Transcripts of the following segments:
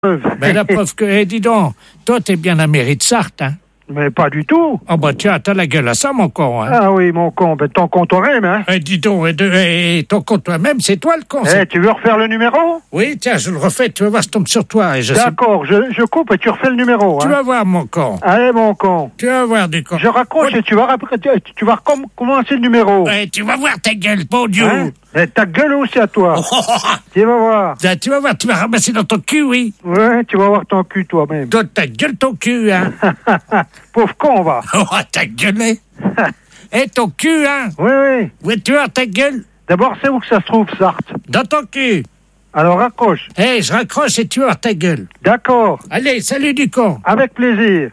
Ben la preuve que, dis donc, toi t'es bien la mairie de Sarthe, hein? Mais pas du tout. Oh bah tiens, t'as la gueule à ça, mon con, hein? Ah oui, mon con, ben ton con toi-même, hein. Dis donc, ton con toi-même, c'est toi le con. Tu veux refaire le numéro? Oui, tiens, je le refais, tu vas voir, je tombe sur toi. Et D'accord, je coupe et tu refais le numéro, Tu vas voir, mon con. Allez, mon con. Tu vas voir, du con. Je raccroche et tu vas recommencer le numéro. Tu vas voir ta gueule, bon Dieu. Hein? Et ta gueule aussi à toi. Tu vas voir. Tu vas voir, tu vas ramasser dans ton cul, oui. Ouais, tu vas voir ton cul toi-même. Toi, ta gueule, ton cul, hein. Pauvre con, va. Oh, ta gueule. Ton cul, hein. Oui. Oui, tu vois ta gueule. D'abord, c'est où que ça se trouve, Sarthe? Dans ton cul. Alors, raccroche. Je raccroche et tu vas voir ta gueule. D'accord. Allez, salut du con. Avec plaisir.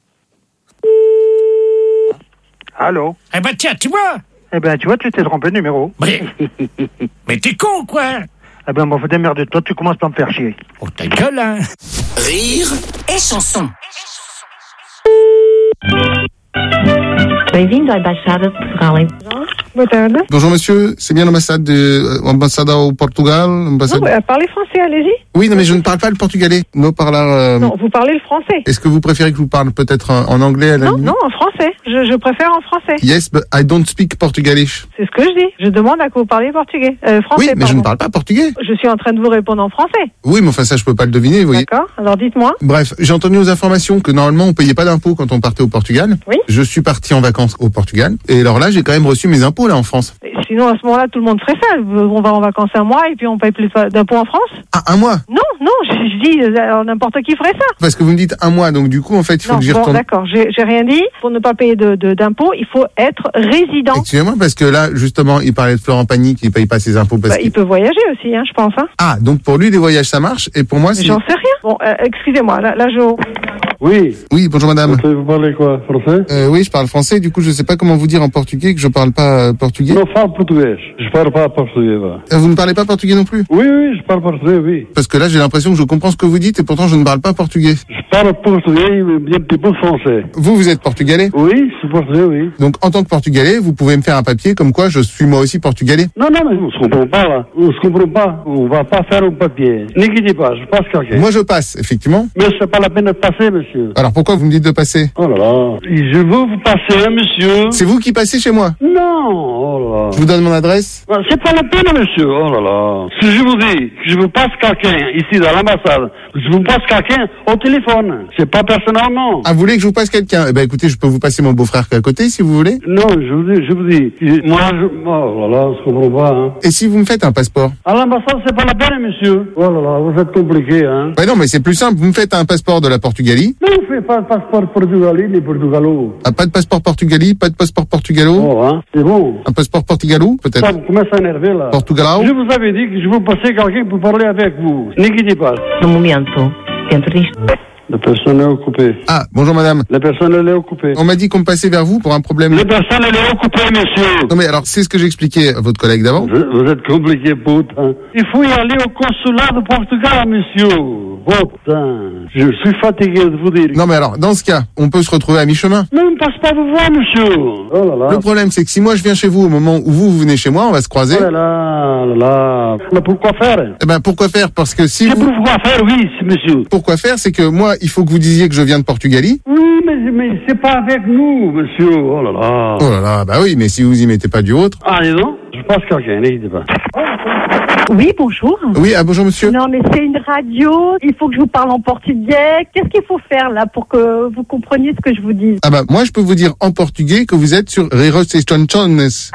Allô? Tiens, tu vois. Tu vois, tu t'es trompé de numéro. Mais t'es con, quoi. Faut démerder-toi, tu commences par me faire chier. Oh, ta gueule, hein. Rire et chanson. Bem-vindo à Embaixada de Portugal. Boa tarde. Bonjour monsieur, c'est bien l'ambassade au Portugal, Non, parlez français, allez-y. Oui, non mais je ne parle pas le portugais. Non, vous parlez le français. Est-ce que vous préférez que je vous parle peut-être en anglais à la limite? Non, en français. Je préfère en français. Yes, but I don't speak Portugalish. C'est ce que je dis. Je demande à que vous parliez portugais. Français, oui, mais pardon. je ne parle pas portugais. Je suis en train de vous répondre en français. Oui, mais enfin ça je peux pas le deviner, vous voyez. D'accord, alors dites-moi. Bref, j'ai entendu aux informations que normalement on payait pas d'impôts quand on partait au Portugal. Oui. Je suis parti en vacances au Portugal. Et alors là, j'ai quand même reçu mes impôts là en France. Sinon, à ce moment-là, tout le monde ferait ça. On va en vacances un mois et puis on paye plus d'impôts en France. Ah, un mois? Non, je dis, alors, n'importe qui ferait ça. Parce que vous me dites un mois, donc du coup, en fait, il faut que j'y retourne. D'accord, j'ai rien dit. Pour ne pas payer d'impôts, il faut être résident. Excusez-moi, parce que là, justement, il parlait de Florent Pagny qui paye pas ses impôts parce il peut voyager aussi, je pense. Ah, donc pour lui, les voyages, ça marche, et pour moi, c'est... J'en sais rien. Bon, excusez-moi, là, je... Oui, bonjour madame. Vous parlez quoi, français? Oui, je parle français, du coup je sais pas comment vous dire en portugais que je parle pas portugais. Non, parle portugais. Je parle pas portugais, va. Vous ne parlez pas portugais non plus? Oui, je parle portugais, oui. Parce que là j'ai l'impression que je comprends ce que vous dites et pourtant je ne parle pas portugais. Je parle portugais, mais un petit peu français. Vous êtes portugais? Oui, je suis portugais, oui. Donc en tant que portugais, vous pouvez me faire un papier comme quoi je suis moi aussi portugais? Non, mais on se comprend pas, là. On se comprend pas. On va pas faire un papier. N'inquiétez pas, je passe quelqu'un. Moi je passe, effectivement. Mais c'est pas la peine de passer, monsieur. Alors pourquoi vous me dites de passer? Oh là là. Je veux vous passer, monsieur. C'est vous qui passez chez moi? Non, oh là là. Je vous donne mon adresse? C'est pas la peine, monsieur. Oh là là. Si je vous dis que je vous passe quelqu'un ici dans l'ambassade, je vous passe quelqu'un au téléphone. C'est pas personnellement. Ah, vous voulez que je vous passe quelqu'un? Écoutez, je peux vous passer mon beau-frère qui est à côté, si vous voulez. Non, je vous dis. Oh là là, je comprends pas, Et si vous me faites un passeport? À l'ambassade, c'est pas la peine, monsieur. Oh là là, vous êtes compliqué, Non, mais c'est plus simple. Vous me faites un passeport de la Portugalie. Non, on fait pas de passeport portugais ni portugalo. Ah, pas de passeport portugalie, pas de passeport portugalo. Oh, c'est bon. Un passeport portugalo, peut-être. Ça commence à énerver, là. Portugalao. Je vous avais dit que je vous passais quelqu'un pour parler avec vous. N'inquiétez pas. No momento, dentro disto. La personne est occupée. Ah, bonjour madame. La personne, elle est occupée. On m'a dit qu'on me passait vers vous pour un problème. La personne, elle est occupée, monsieur. Non mais alors, c'est ce que j'expliquais à votre collègue d'avant. Vous êtes compliqué, putain. Il faut y aller au consulat de Portugal, monsieur. Putain. Je suis fatigué de vous dire. Non mais alors, dans ce cas, on peut se retrouver à mi-chemin. Mais on ne passe pas vous voir, monsieur. Oh là là. Le problème, c'est que si moi je viens chez vous au moment où vous venez chez moi, on va se croiser. Oh là là. Mais pourquoi faire? Pourquoi faire? Parce que si c'est vous... Pourquoi faire, oui, monsieur. Pourquoi faire? C'est que moi, il faut que vous disiez que je viens de Portugalie. Oui, mais c'est pas avec nous, monsieur. Oh là là. Oh là là, bah oui, mais si vous y mettez pas du vôtre. Ah, dis donc, je passe quelqu'un, n'hésitez pas. Oui, bonjour. Oui, bonjour monsieur. Non, mais c'est une radio, il faut que je vous parle en portugais. Qu'est-ce qu'il faut faire là pour que vous compreniez ce que je vous dis? Moi je peux vous dire en portugais que vous êtes sur Riros et Chonchones. Si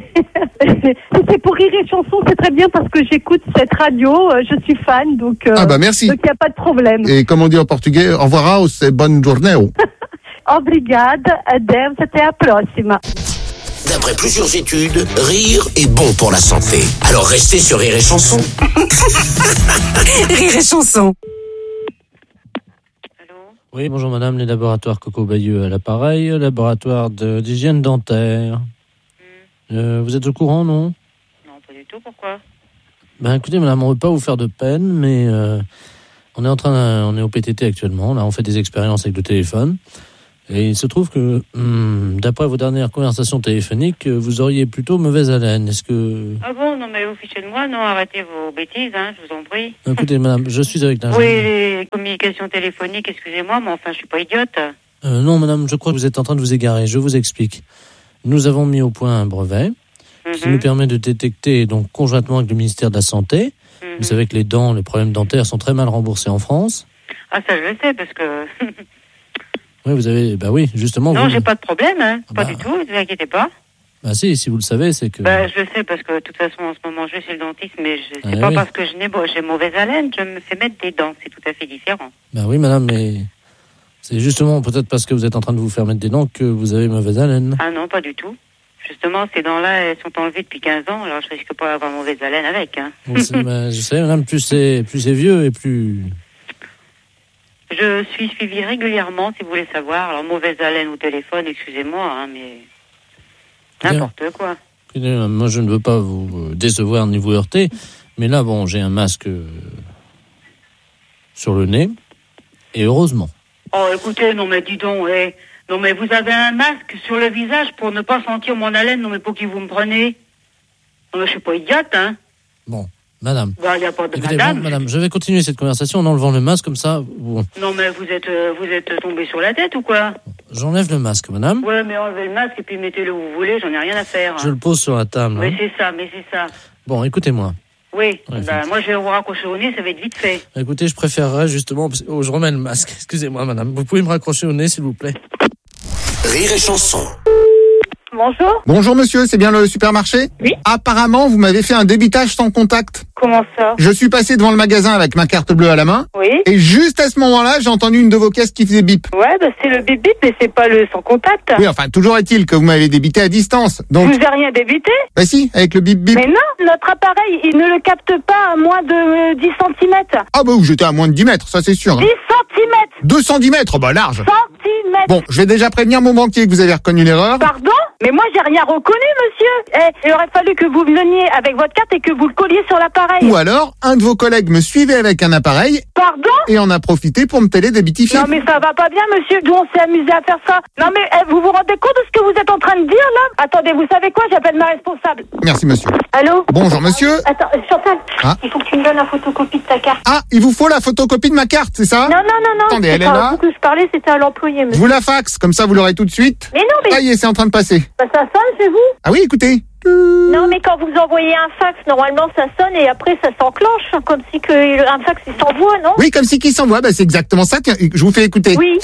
c'est pour Rire et Chanson, c'est très bien parce que j'écoute cette radio, je suis fan, donc merci. Donc il n'y a pas de problème. Et comme on dit en portugais, au revoir, c'est bonne journée. Obrigada, adeus, até a próxima. D'après plusieurs études, rire est bon pour la santé. Alors restez sur Rire et Chanson. Rire et Chanson. Oui, bonjour madame, les laboratoires Coco Bayeux à l'appareil, laboratoire d'hygiène dentaire. Vous êtes au courant, non? Non, pas du tout, pourquoi? Écoutez madame, on ne veut pas vous faire de peine, mais on est au PTT actuellement, là on fait des expériences avec le téléphone. Et il se trouve que, d'après vos dernières conversations téléphoniques, vous auriez plutôt mauvaise haleine. Est-ce que... Ah bon, non mais vous fichez de moi, non, arrêtez vos bêtises, hein, je vous en prie. Écoutez, madame, je suis avec l'ingénieur. Oui, les communications téléphoniques, excusez-moi, mais enfin, je suis pas idiote. Non, madame, je crois que vous êtes en train de vous égarer. Je vous explique. Nous avons mis au point un brevet qui nous permet de détecter, donc conjointement avec le ministère de la Santé. Vous savez que les problèmes dentaires sont très mal remboursés en France. Ah, ça je le sais, parce que... Oui, vous avez... Bah oui, justement... Non, vous... j'ai pas de problème, hein. Pas du tout, ne vous inquiétez pas. Bah si vous le savez, c'est que... Bah, je le sais, parce que de toute façon, en ce moment, je vais chez le dentiste, mais c'est pas parce que j'ai mauvaise haleine, je me fais mettre des dents, c'est tout à fait différent. Bah oui, madame, mais... C'est justement peut-être parce que vous êtes en train de vous faire mettre des dents que vous avez mauvaise haleine. Ah non, pas du tout. Justement, ces dents-là, elles sont enlevées depuis 15 ans, alors je risque pas d'avoir mauvaise haleine avec, hein. Je sais, madame, plus c'est vieux et plus... Je suis suivie régulièrement, si vous voulez savoir. Alors, mauvaise haleine au téléphone, excusez-moi, hein, mais... N'importe quoi. Écoutez, moi, je ne veux pas vous décevoir ni vous heurter, mais là, bon, j'ai un masque sur le nez, et heureusement. Oh, écoutez, non mais dis donc, non mais vous avez un masque sur le visage pour ne pas sentir mon haleine, non mais pour qui vous me prenez? Non mais je suis pas idiote, hein. Bon, madame. Bah, y a pas de écoutez, madame. Bon, madame, je vais continuer cette conversation en enlevant le masque comme ça. Bon. Non mais vous êtes tombé sur la tête ou quoi? J'enlève le masque, madame. Ouais, mais enlevez le masque et puis mettez-le où vous voulez, j'en ai rien à faire. Je le pose sur la table. Mais c'est ça. Bon, écoutez-moi. Oui, moi je vais vous raccrocher au nez, ça va être vite fait. Écoutez, je préférerais justement... je remets le masque. Excusez-moi, madame. Vous pouvez me raccrocher au nez, s'il vous plaît. Rire et chanson. Bonjour. Bonjour monsieur, c'est bien le supermarché? Oui. Apparemment, vous m'avez fait un débitage sans contact. Comment ça? Je suis passé devant le magasin avec ma carte bleue à la main. Oui. Et juste à ce moment-là, j'ai entendu une de vos caisses qui faisait bip. Ouais, bah c'est le bip bip, mais c'est pas le sans contact. Oui, enfin, toujours est-il que vous m'avez débité à distance. Donc... Vous avez rien débité? Bah si, avec le bip bip. Mais non, notre appareil, il ne le capte pas à moins de 10 cm. Ah bah j'étais à moins de 10 mètres, ça c'est sûr. 10 cm. 210 mètres, bah large. Centimètres. Bon, je vais déjà prévenir mon banquier que vous avez reconnu l'erreur. Pardon? Mais moi, j'ai rien reconnu, monsieur. Il aurait fallu que vous veniez avec votre carte et que vous le colliez sur l'appareil. Ou alors, un de vos collègues me suivait avec un appareil. Pardon? Et en a profité pour me télédébitifier. Non, mais ça va pas bien, monsieur. D'où on s'est amusé à faire ça. Non, mais vous vous rendez compte de ce que vous êtes en train de dire, là? Attendez, vous savez quoi? J'appelle ma responsable. Merci, monsieur. Allô? Bonjour, monsieur. Attends, Chantal. Ah. Il faut que tu me donnes la photocopie de ta carte. Ah, il vous faut la photocopie de ma carte, c'est ça? Non. Attendez, elle est là. Vous que je parlais, c'était à l'employé, Je monsieur. vous la faxe, comme ça vous l'aurez tout de suite. Mais non, mais... Ça y est, c'est en train de passer. Bah, ça sonne chez vous? Ah oui, écoutez. Non, mais quand vous envoyez un fax, normalement ça sonne et après ça s'enclenche, comme si un fax il s'envoie, non? Oui, comme si qui s'envoie, bah c'est exactement ça. Tiens, je vous fais écouter. Oui.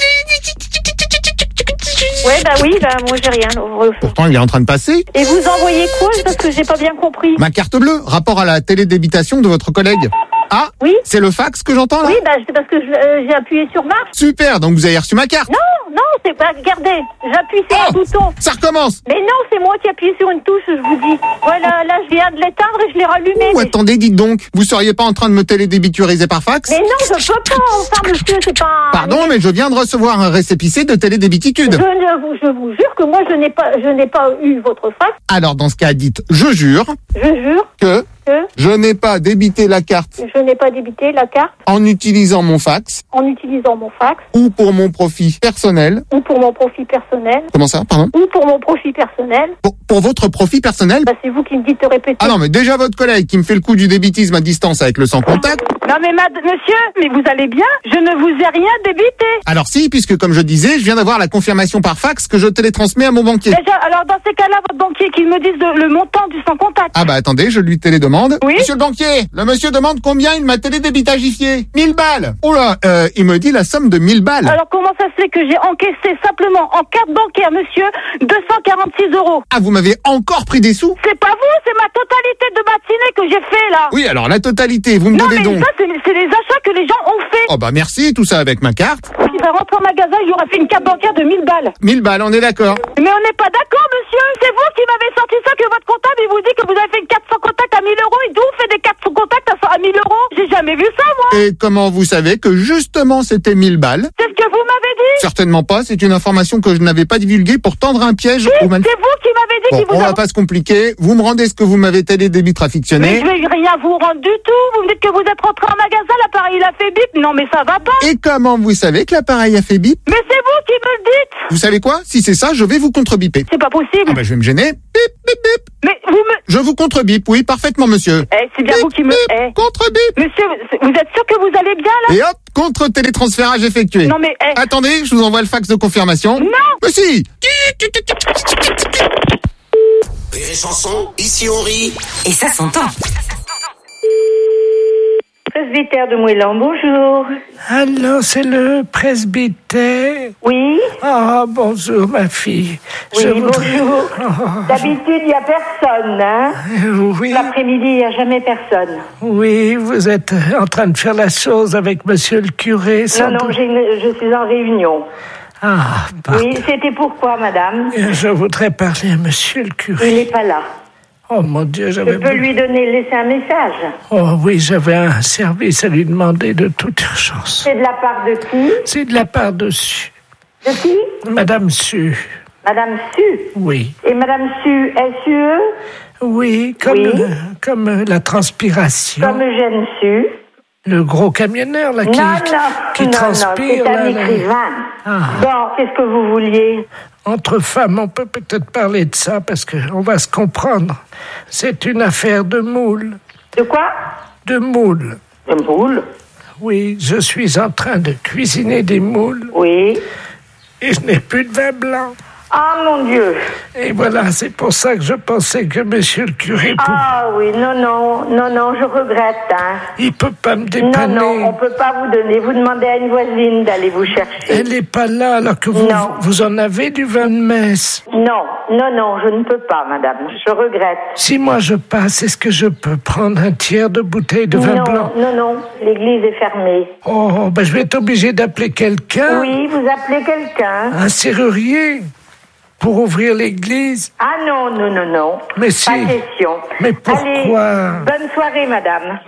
Ouais, bah oui, bah moi j'ai rien. Pourtant, il est en train de passer. Et vous envoyez quoi? Parce que j'ai pas bien compris. Ma carte bleue, rapport à la télédébitation de votre collègue. Ah, oui. C'est le fax que j'entends là? Oui, bah c'est parce que j'ai appuyé sur marque. Super, donc vous avez reçu ma carte. Non, c'est pas... Regardez, j'appuie sur un bouton. Ça recommence. Mais non, c'est moi qui ai appuyé sur une touche, je vous dis. Voilà, là je viens de l'éteindre et je l'ai rallumé. Oh, attendez, dites donc, vous seriez pas en train de me télédébituriser par fax? Mais non, je peux pas, enfin monsieur, c'est pas... Pardon, mais je viens de recevoir un récépissé de télédébititude. Je vous jure que moi je n'ai pas eu votre fax. Alors dans ce cas, dites, je jure que je n'ai pas débité la carte je n'ai pas débité la carte en utilisant mon fax ou pour mon profit personnel. Comment ça, pardon? Ou pour mon profit personnel. Pour votre profit personnel? Bah, c'est vous qui me dites de répéter. Ah non, mais déjà votre collègue qui me fait le coup du débitisme à distance avec le sans contact. Non mais monsieur, mais vous allez bien? Je ne vous ai rien débité. Alors si, puisque comme je disais, je viens d'avoir la confirmation par fax que je télétransmets à mon banquier. Déjà, alors dans ces cas-là, votre banquier qu'il me dise le montant du sans contact. Ah bah attendez, je lui télédemande. Oui. Monsieur le banquier, le monsieur demande combien il m'a télédébitagifié. 1000 balles. Oh là, il me dit la somme de 1000 balles. Alors comment ça se fait que j'ai encaissé simplement en carte bancaire, monsieur, 246 €? Ah, vous m'avez encore pris des sous? C'est pas vous, c'est ma totalité de matinée que j'ai fait là. Oui, alors la totalité, vous me non, devez mais donc. Ça, c'est les achats que les gens ont fait. Oh bah merci, tout ça avec ma carte. Il va rentrer au magasin, il aura fait une carte bancaire de 1000 balles. 1000 balles, on est d'accord. Mais on n'est pas d'accord, monsieur. C'est vous qui m'avez sorti ça, que votre comptable, il vous dit que vous avez fait une carte sans contact à 1000 €. Et d'où on fait des cartes sans contact à 1000 €? J'ai jamais vu ça, moi. Et comment vous savez que justement c'était 1000 balles? C'est ce que vous m'avez dit? Certainement pas, c'est une information que je n'avais pas divulguée pour tendre un piège Oui, aux c'est vous qui m'avez dit Bon, qu'il vous on a... va pas se compliquer. Vous me rendez ce que vous m'avez télédébit Mais fictionné. je vais rien vous rendre du tout. Vous me dites que vous êtes rentré en magasin, l'appareil il a fait bip. Non mais ça va pas. Et comment vous savez que l'appareil a fait bip? Mais c'est vous qui me le dites. Vous savez quoi? Si c'est ça, je vais vous contre-biper. C'est pas possible. Ah bah, je vais me gêner. Bip, bip, bip. Mais vous me... Je vous contre-bip, oui, parfaitement, monsieur. C'est bien Bip, vous qui me... bip, contre-bip. Monsieur, vous êtes sûr que vous allez bien là? Et hop, contre-télétransférage effectué. Non mais... Attendez, je vous envoie le fax de confirmation. Non. Mais si. Rire et chanson, ici on rit. Et ça s'entend. Presbytère de Moëlan, bonjour. Allô, c'est le presbytère? Oui. Ah, bonjour, ma fille. Oui, Je voudrais- bonjour. Oh, D'habitude, il n'y a personne, hein. oui, L'après-midi, il n'y a jamais personne. oui, vous êtes en train de faire la chose avec monsieur le curé, sans Non, doute. je suis en réunion. Ah, Oui, c'était pourquoi, madame? je voudrais parler à monsieur le curé. Il n'est pas là. Oh mon Dieu, Je peux lui laisser un message. Oh oui, j'avais un service à lui demander de toute urgence. C'est de la part de qui? C'est de la part de Su. De qui? Madame Su. Madame Su. Oui. Et Madame Su, S-U-E? Oui, comme la transpiration. Comme Eugène Su. Le gros camionneur, là, qui non, transpire. c'est un là, écrivain. Ah. Bon, qu'est-ce que vous vouliez? Entre femmes, on peut peut-être parler de ça, parce qu'on va se comprendre. C'est une affaire de moule. De quoi? De moules. De moules? Oui, je suis en train de cuisiner des moules. Oui. Et je n'ai plus de vin blanc. Ah, mon Dieu. Et voilà, c'est pour ça que je pensais que monsieur le curé... Ah oui, non, je regrette, hein. Il peut pas me dépanner. Non, on peut pas vous donner. Vous demandez à une voisine d'aller vous chercher. Elle n'est pas là, alors que vous en avez du vin de messe. Non, je ne peux pas, madame. Je regrette. Si moi je passe, est-ce que je peux prendre un tiers de bouteille de vin blanc? Non, l'église est fermée. Oh, ben je vais être obligé d'appeler quelqu'un. Oui, vous appelez quelqu'un. Un serrurier pour ouvrir l'église. Ah non. Mais si. Pas question. Mais pourquoi? Allez, bonne soirée, madame.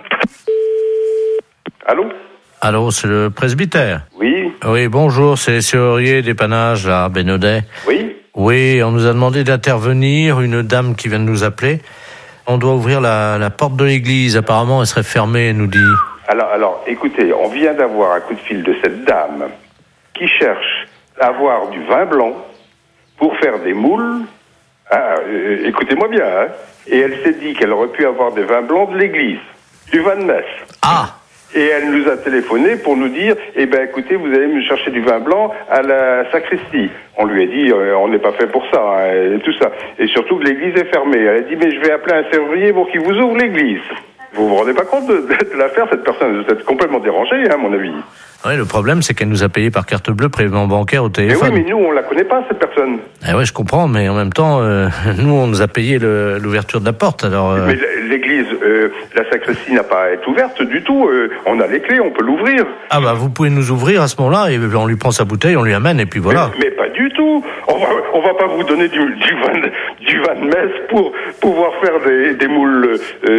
Allô? Allô, c'est le presbytère? Oui. Oui, bonjour, c'est les serruriers dépannage, là, Bénodet. Oui. Oui, on nous a demandé d'intervenir, une dame qui vient de nous appeler. On doit ouvrir la porte de l'église, apparemment elle serait fermée, elle nous dit. Alors, écoutez, on vient d'avoir un coup de fil de cette dame qui cherche à avoir du vin blanc pour faire des moules. Écoutez-moi bien, hein. Et elle s'est dit qu'elle aurait pu avoir des vins blancs de l'église, du vin de messe. Ah! Et elle nous a téléphoné pour nous dire, écoutez, vous allez me chercher du vin blanc à la sacristie. On lui a dit, on n'est pas fait pour ça, hein, et tout ça. Et surtout que l'église est fermée. Elle a dit, mais je vais appeler un serrurier pour qu'il vous ouvre l'église. Vous vous rendez pas compte de l'affaire, cette personne? Vous êtes complètement dérangé, hein, à mon avis. Oui, le problème, c'est qu'elle nous a payé par carte bleue, prélèvement bancaire au téléphone. Mais oui, mais nous, on la connaît pas, cette personne. Eh ouais, je comprends, mais en même temps, nous, on nous a payé l'ouverture de la porte, alors... Mais l'église, la sacristie n'a pas à être ouverte du tout. On a les clés, on peut l'ouvrir. Ah bah, vous pouvez nous ouvrir à ce moment-là, et on lui prend sa bouteille, on lui amène, et puis voilà. Mais pas du tout. On va pas vous donner du vin de messe pour pouvoir faire des moules.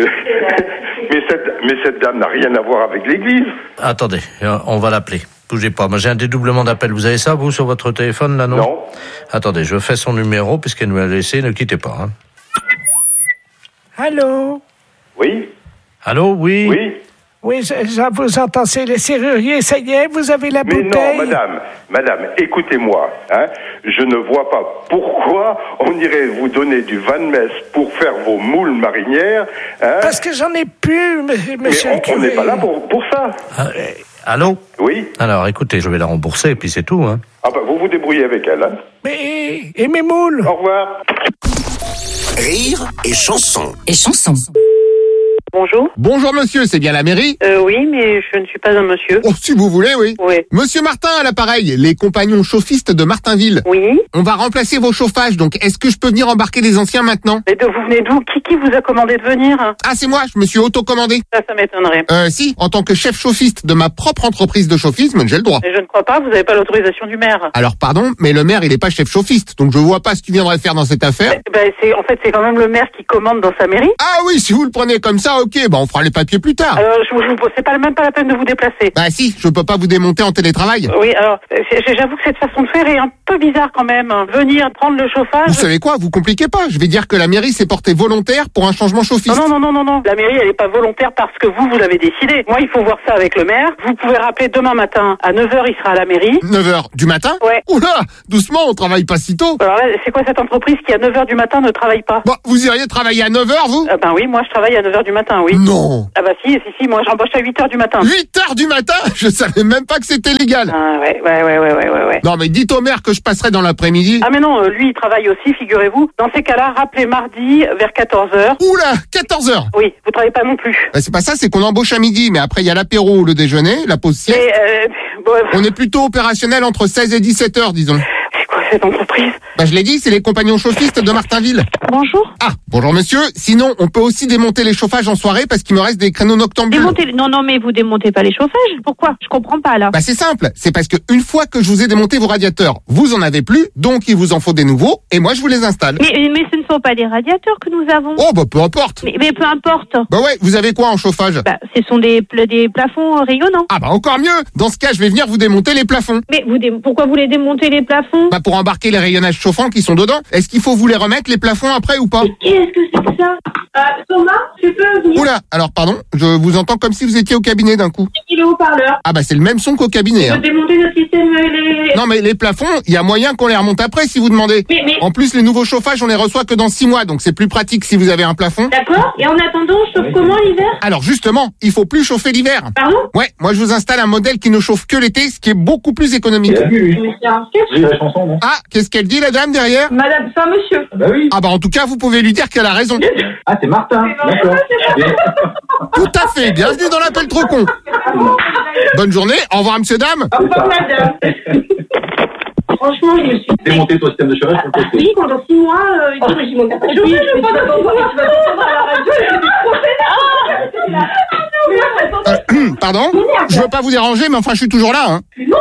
Mais cette dame n'a rien à voir avec l'église. Attendez, on va l'appeler. Bougez pas. Moi, j'ai un dédoublement d'appel. Vous avez ça, vous, sur votre téléphone, là, non? Non. Attendez, je fais son numéro, puisqu'elle nous l'a laissé. Ne quittez pas, hein. Allô? Oui? Allô, oui? Oui? Oui, je vous entends, c'est les serruriers, ça y est, vous avez la Mais bouteille? non, madame, écoutez-moi, hein. Je ne vois pas pourquoi on irait vous donner du vin de messe pour faire vos moules marinières, hein. Parce que j'en ai plus, monsieur le curé. On n'est pas là pour ça. Allô? Oui? Alors, écoutez, je vais la rembourser, et puis c'est tout, hein. Ah bah, vous vous débrouillez avec elle, hein. Mais, et mes moules? Au revoir. Rire et chanson. Et chanson. Bonjour. Bonjour monsieur, c'est bien la mairie? Oui, mais je ne suis pas un monsieur. Oh, si vous voulez, oui. Oui. Monsieur Martin à l'appareil, les compagnons chaufistes de Martinville. Oui. On va remplacer vos chauffages, donc est-ce que je peux venir embarquer les anciens maintenant? Mais vous venez d'où? Qui vous a commandé de venir? Ah, c'est moi, je me suis auto-commandé. Ça m'étonnerait. Si, en tant que chef chauffiste de ma propre entreprise de chaufisme, j'ai le droit. Mais je ne crois pas, vous n'avez pas l'autorisation du maire. Alors pardon, mais le maire il est pas chef chauffiste, donc je vois pas ce qu'il viendrait faire dans cette affaire. C'est quand même le maire qui commande dans sa mairie. Ah oui, si vous le prenez comme ça, ok, on fera les papiers plus tard. C'est même pas la peine de vous déplacer. Bah si, je peux pas vous démonter en télétravail. Oui, alors, j'avoue que cette façon de faire est un peu bizarre quand même. Venir prendre le chauffage... Vous savez quoi, vous compliquez pas. Je vais dire que la mairie s'est portée volontaire pour un changement chauffiste. Non. La mairie, elle est pas volontaire parce que vous avez décidé. Moi, il faut voir ça avec le maire. Vous pouvez rappeler demain matin à 9h, il sera à la mairie. 9h du matin? Ouais. Oula, doucement, on travaille pas si tôt. Alors là, c'est quoi cette entreprise qui à 9h du matin ne travaille pas? Bon, vous iriez travailler à 9h, vous? Ben oui, moi je travaille à 9h du matin, oui. Non. Ah bah si, moi j'embauche à 8h du matin. 8h du matin? Je savais même pas que c'était légal. Ah ouais. Non mais dites au maire que je passerai dans l'après-midi. Ah mais non, lui il travaille aussi, figurez-vous. Dans ces cas-là, rappelez mardi vers 14h. Oula, 14h? Oui, vous travaillez pas non plus. Bah, c'est pas ça, c'est qu'on embauche à midi, mais après il y a l'apéro ou le déjeuner, la pause sieste. On est plutôt opérationnel entre 16 et 17h, disons. C'est quoi cette entreprise? Bah je l'ai dit, c'est les compagnons chaufistes de Martinville. Bonjour. Ah, bonjour monsieur. Sinon, on peut aussi démonter les chauffages en soirée parce qu'il me reste des créneaux noctambules. Non, mais vous démontez pas les chauffages. Pourquoi? Je comprends pas là. Bah c'est simple, c'est parce que une fois que je vous ai démonté vos radiateurs, vous en avez plus, donc il vous en faut des nouveaux, et moi je vous les installe. Mais ce ne sont pas des radiateurs que nous avons. Oh bah peu importe. Mais peu importe. Bah ouais, vous avez quoi en chauffage? Bah ce sont des plafonds rayonnants. Ah bah encore mieux. Dans ce cas, je vais venir vous démonter les plafonds. Mais pourquoi vous les démontez les plafonds? Bah pour embarquer les rayonnages chauffants qui sont dedans. Est-ce qu'il faut vous les remettre les plafonds après ou pas? Qu'est-ce que c'est que ça? Thomas, tu peux venir? Oula, alors pardon, je vous entends comme si vous étiez au cabinet d'un coup. Il est haut-parleur. Ah bah c'est le même son qu'au cabinet. On peut démonter notre système Non mais les plafonds, il y a moyen qu'on les remonte après si vous demandez. Mais... En plus les nouveaux chauffages on les reçoit que dans 6 mois, donc c'est plus pratique si vous avez un plafond. D'accord. Et en attendant, on chauffe comment l'hiver? Alors justement, il faut plus chauffer l'hiver. Pardon? Ouais, moi je vous installe un modèle qui ne chauffe que l'été, ce qui est beaucoup plus économique. La chanson, non? Ah, qu'est-ce qu'elle dit la dame derrière? Madame, c'est un monsieur. Bah oui. Ah bah en tout cas vous pouvez lui dire qu'elle a raison. Ah c'est Martin. D'accord. Tout à fait, bienvenue dans l'appel trop con. Bonne journée, au revoir monsieur dame. Au revoir madame. Franchement, je me suis démonté ton système de chauffage pour le tester. Oui, pendant 6 mois, j'ai monté après. Je vais pas à la radio. Pardon? Je veux pas vous déranger, mais enfin je suis toujours là, hein.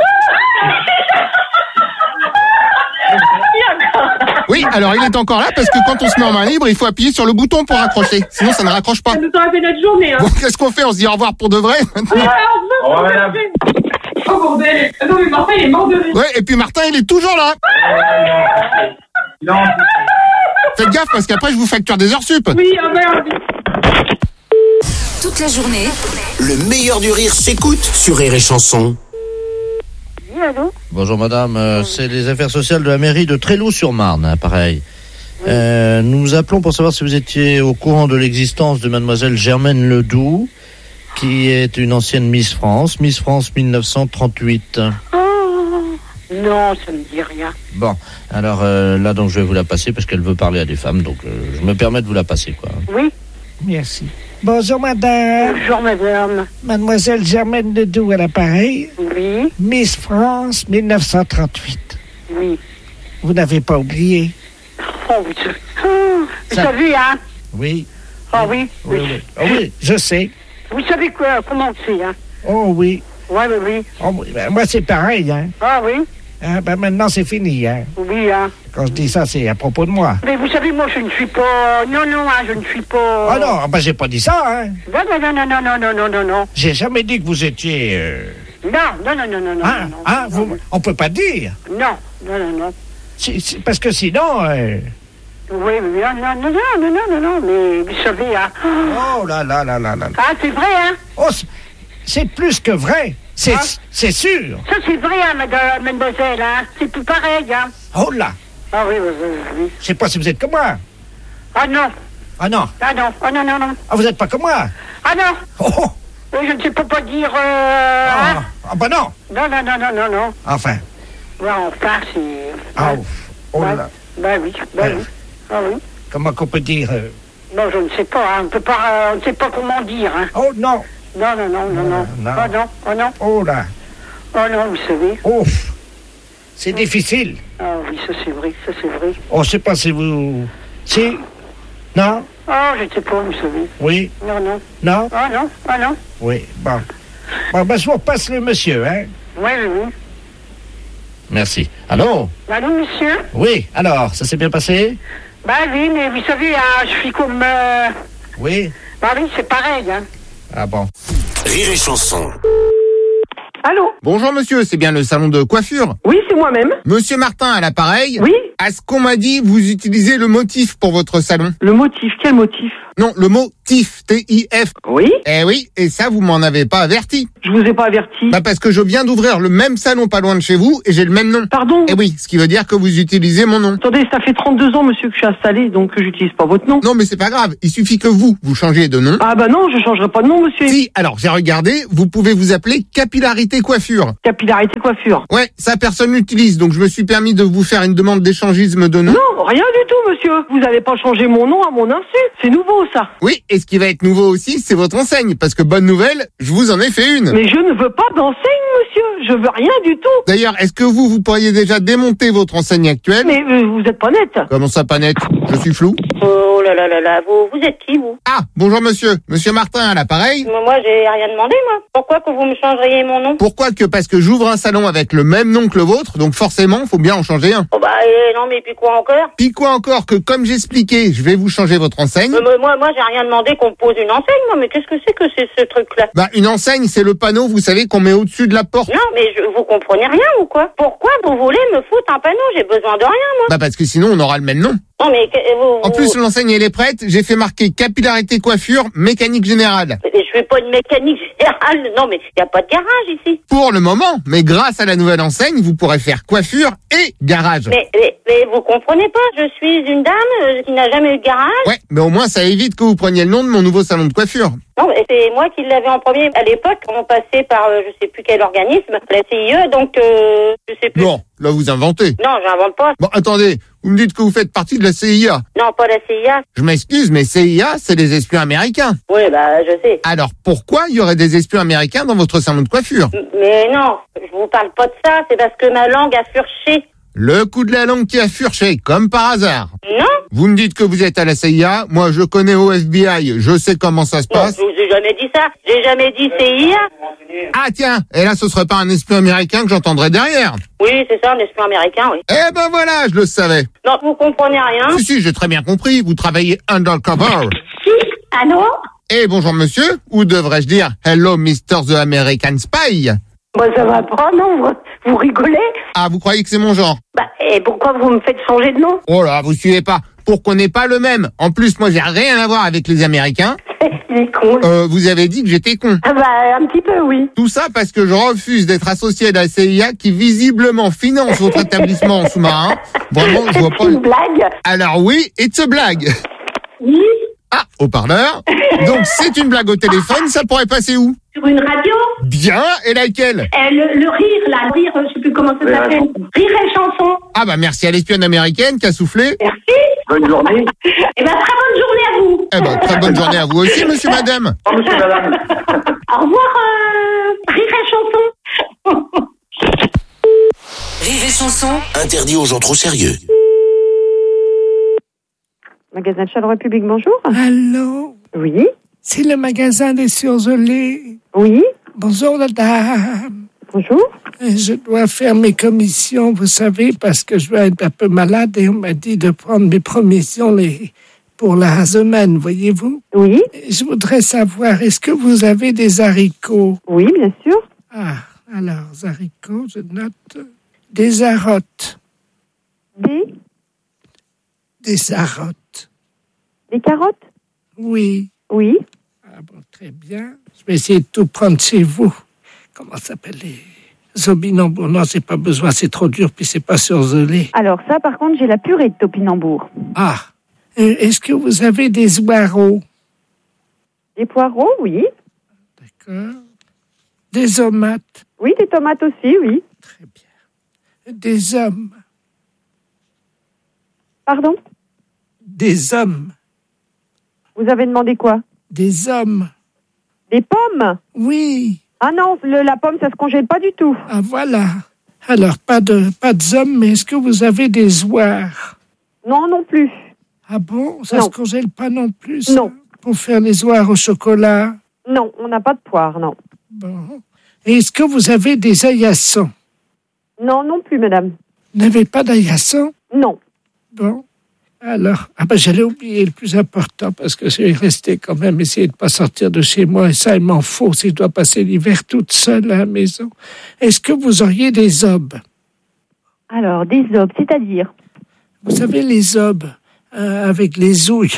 Oui, alors il est encore là parce que quand on se met en main libre, il faut appuyer sur le bouton pour raccrocher. Sinon, ça ne raccroche pas. Ça nous aura fait notre journée, hein. Bon, qu'est-ce qu'on fait? On se dit au revoir pour de vrai? Au revoir, madame. Oh bordel. Non, mais Martin, il est mort de rire. Ouais, et puis Martin, il est toujours là. Non. Faites gaffe parce qu'après, je vous facture des heures sup. Oui, ah merde. Toute la journée, Le meilleur du rire s'écoute sur Rire et Chanson. Allô? Bonjour madame, c'est les affaires sociales de la mairie de Tréloux-sur-Marne, hein, pareil. Nous appelons pour savoir si vous étiez au courant de l'existence de mademoiselle Germaine Ledoux, qui est une ancienne Miss France 1938. Non, ça me dit rien. Bon, alors là donc je vais vous la passer parce qu'elle veut parler à des femmes, donc je me permets de vous la passer, quoi. Oui. Merci. Bonjour madame. Bonjour madame. Mademoiselle Germaine Ledoux à l'appareil. Oui. Miss France 1938. Oui. Vous n'avez pas oublié? Oh, vous savez, hein? Oui. Ah oui. Oui, oui. Oh, oui, je sais. Vous savez quoi, comment c'est, hein? Oh oui. Ouais, oui. Oh, oui. Ben, moi c'est pareil, hein. Ah oui. Ben maintenant c'est fini, hein. Oui, hein. Quand je dis ça, c'est à propos de moi. Mais vous savez, moi, je ne suis pas... Non, hein, je ne suis pas... Ah non, ben j'ai pas dit ça, hein. Non. J'ai jamais dit que vous étiez... Non. On peut pas dire. Non. Parce que sinon... Oui, non, mais vous savez, hein... Oh là. Ah, c'est vrai, hein? Oh, c'est plus que vrai. C'est sûr. Ça, c'est vrai, hein, mademoiselle, hein? C'est tout pareil, hein? Oh là. Ah oui. Je sais pas si vous êtes comme moi. Ah non. Non. Ah, vous êtes pas comme moi. Ah non. Oh. Oui, je ne sais pas dire... Ah bah non. Non. Enfin. Ouais, enfin, c'est... Ah, oh là. Bah oui. Ah oui. Comment qu'on peut dire Non, je ne sais pas, hein. On ne sait pas comment dire, hein. Oh non. Non. Oh non. Oh là. Oh non, vous savez. Oh. C'est difficile. Ah oui, ça c'est vrai. Oh, je sais pas si vous... Si? Non? Oh, je ne sais pas, vous savez. Oui? Non? Ah non. Oui, bon. Ben, je vous repasse le monsieur, hein? Oui. Merci. Allô, monsieur? Oui, alors, ça s'est bien passé? Bah oui, mais vous savez, hein, je suis comme... Oui? Ah oui, c'est pareil, hein. Ah bon. Rire et Chanson. Allô? Bonjour monsieur, c'est bien le salon de coiffure? Oui, c'est moi-même. Monsieur Martin à l'appareil? Oui. À ce qu'on m'a dit, vous utilisez le motif pour votre salon. Le motif, quel motif? Non, le mot TIF, T-I-F. Oui. Eh oui, et ça, vous m'en avez pas averti. Je vous ai pas averti. Bah parce que je viens d'ouvrir le même salon pas loin de chez vous et j'ai le même nom. Pardon? Eh oui, ce qui veut dire que vous utilisez mon nom. Attendez, ça fait 32 ans, monsieur, que je suis installé, donc j'utilise pas votre nom. Non, mais c'est pas grave, il suffit que vous changiez de nom. Ah bah non, je changerai pas de nom, monsieur. Si, alors j'ai regardé, vous pouvez vous appeler Capillarité Coiffure. Capillarité Coiffure. Ouais, ça personne l'utilise, donc je me suis permis de vous faire une demande d'échangisme de nom. Non, rien du tout, monsieur. Vous n'allez pas changer mon nom à mon insu. C'est nouveau, ça. Oui, et ce qui va être nouveau aussi, c'est votre enseigne, parce que bonne nouvelle, je vous en ai fait une. Mais je ne veux pas d'enseigne, monsieur. Je veux rien du tout. D'ailleurs, est-ce que vous pourriez déjà démonter votre enseigne actuelle? Mais vous êtes pas net. Comment ça, pas net? Je suis flou. Oh là là là là, vous êtes qui, vous? Ah, bonjour monsieur. Monsieur Martin à l'appareil. Moi, j'ai rien demandé, moi. Pourquoi que vous me changeriez mon nom? Pourquoi que? Parce que j'ouvre un salon avec le même nom que le vôtre, donc forcément, faut bien en changer un. Oh bah, non, mais puis quoi encore? Puis quoi encore que, comme j'expliquais, je vais vous changer votre enseigne. Moi, j'ai rien demandé qu'on me pose une enseigne, moi, mais qu'est-ce que c'est ce truc-là? Bah, une enseigne, c'est le panneau, vous savez, qu'on met au-dessus de la porte. Non, mais vous comprenez rien ou quoi? Pourquoi vous voulez me foutre un panneau? J'ai besoin de rien, moi. Bah, parce que sinon, on aura le même nom. Non, mais En plus, l'enseigne, elle est prête. J'ai fait marquer Capillarité Coiffure, mécanique générale. Mais je fais pas une mécanique générale. Non, mais il n'y a pas de garage ici. Pour le moment, mais grâce à la nouvelle enseigne, vous pourrez faire coiffure et garage. Mais vous comprenez pas, je suis une dame qui n'a jamais eu de garage. Ouais, mais au moins, ça évite que vous preniez le nom de mon nouveau salon de coiffure. Non, mais c'est moi qui l'avais en premier. À l'époque, on passait par je sais plus quel organisme, la CIE, donc je sais plus. Non, là, vous inventez. Non, j'invente pas. Bon, attendez, vous me dites que vous faites partie de la CIA. Non, pas la CIA. Je m'excuse, mais CIA, c'est des espions américains. Oui, bah, je sais. Alors, pourquoi il y aurait des espions américains dans votre salon de coiffure? Mais non, je vous parle pas de ça, c'est parce que ma langue a furché. Le coup de la langue qui a furché, comme par hasard. Non. Vous me dites que vous êtes à la CIA, moi je connais au FBI, je sais comment ça se passe. Non, je vous ai jamais dit ça, j'ai jamais dit CIA. Ah tiens, et là ce serait pas un espion américain que j'entendrais derrière? Oui, c'est ça, un espion américain, oui. Eh ben voilà, je le savais. Non, vous comprenez rien. Si, j'ai très bien compris, vous travaillez undercover. Allô? Eh bonjour monsieur, ou devrais-je dire hello Mr. the American Spy? Bah, ça va pas, non? Vous rigolez? Ah, vous croyez que c'est mon genre? Bah, et pourquoi vous me faites changer de nom? Oh là, vous suivez pas. Pour qu'on n'ait pas le même. En plus, moi, j'ai rien à voir avec les Américains. Il est con. Vous avez dit que j'étais con. Ah bah, un petit peu, oui. Tout ça parce que je refuse d'être associé à la CIA qui visiblement finance votre établissement en sous-marin. Vraiment, je vois pas. C'est une blague? Alors oui, it's a blague. Oui. Ah, haut-parleur. Donc c'est une blague au téléphone, ça pourrait passer où? Sur une radio? Bien, et laquelle? Le rire, là, le rire, je sais plus comment ça s'appelle. Rire et chanson. Ah bah merci à l'espionne américaine qui a soufflé. Merci. Bonne journée. Eh ben, très bonne journée à vous. Eh ben, très bonne journée à vous aussi, monsieur, madame. Oh, monsieur, madame. Au revoir, rire et chanson. Rire et Chanson, interdit aux gens trop sérieux. Magasin de Charleroi Public, bonjour. Allô? Oui. C'est le magasin des surgelés. Oui. Bonjour, madame. Bonjour. Je dois faire mes commissions, vous savez, parce que je vais être un peu malade et on m'a dit de prendre mes provisions pour la semaine, voyez-vous? Oui. Je voudrais savoir, est-ce que vous avez des haricots? Oui, bien sûr. Ah, alors, haricots, je note. Des arottes. Des arottes. Des carottes? Oui. Oui. Ah bon, très bien. Je vais essayer de tout prendre chez vous. Comment ça s'appelle les topinambours? Non, c'est pas besoin, c'est trop dur, puis c'est pas surgelé. Alors ça, par contre, j'ai la purée de topinambour. Ah. Est-ce que vous avez des oireaux? Des poireaux, oui. D'accord. Des tomates? Oui, des tomates aussi, oui. Très bien. Des hommes? Pardon? Des hommes. Vous avez demandé quoi? Des hommes. Des pommes? Oui. Ah non, la pomme, ça se congèle pas du tout. Ah voilà. Alors, pas de hommes, mais est-ce que vous avez des oies? Non, non plus. Ah bon? Ça non. se congèle pas non plus? Ça, non. Pour faire les oies au chocolat? Non, on n'a pas de poire, non. Bon. Et est-ce que vous avez des aillassons? Non, non plus, madame. Vous n'avez pas d'aillassons? Non. Bon. Alors, j'allais oublier le plus important parce que je vais rester quand même, essayer de ne pas sortir de chez moi et ça, il m'en faut si je dois passer l'hiver toute seule à la maison. Est-ce que vous auriez des obes? Alors, des obes, c'est-à-dire? Vous savez, les obes avec les ouilles.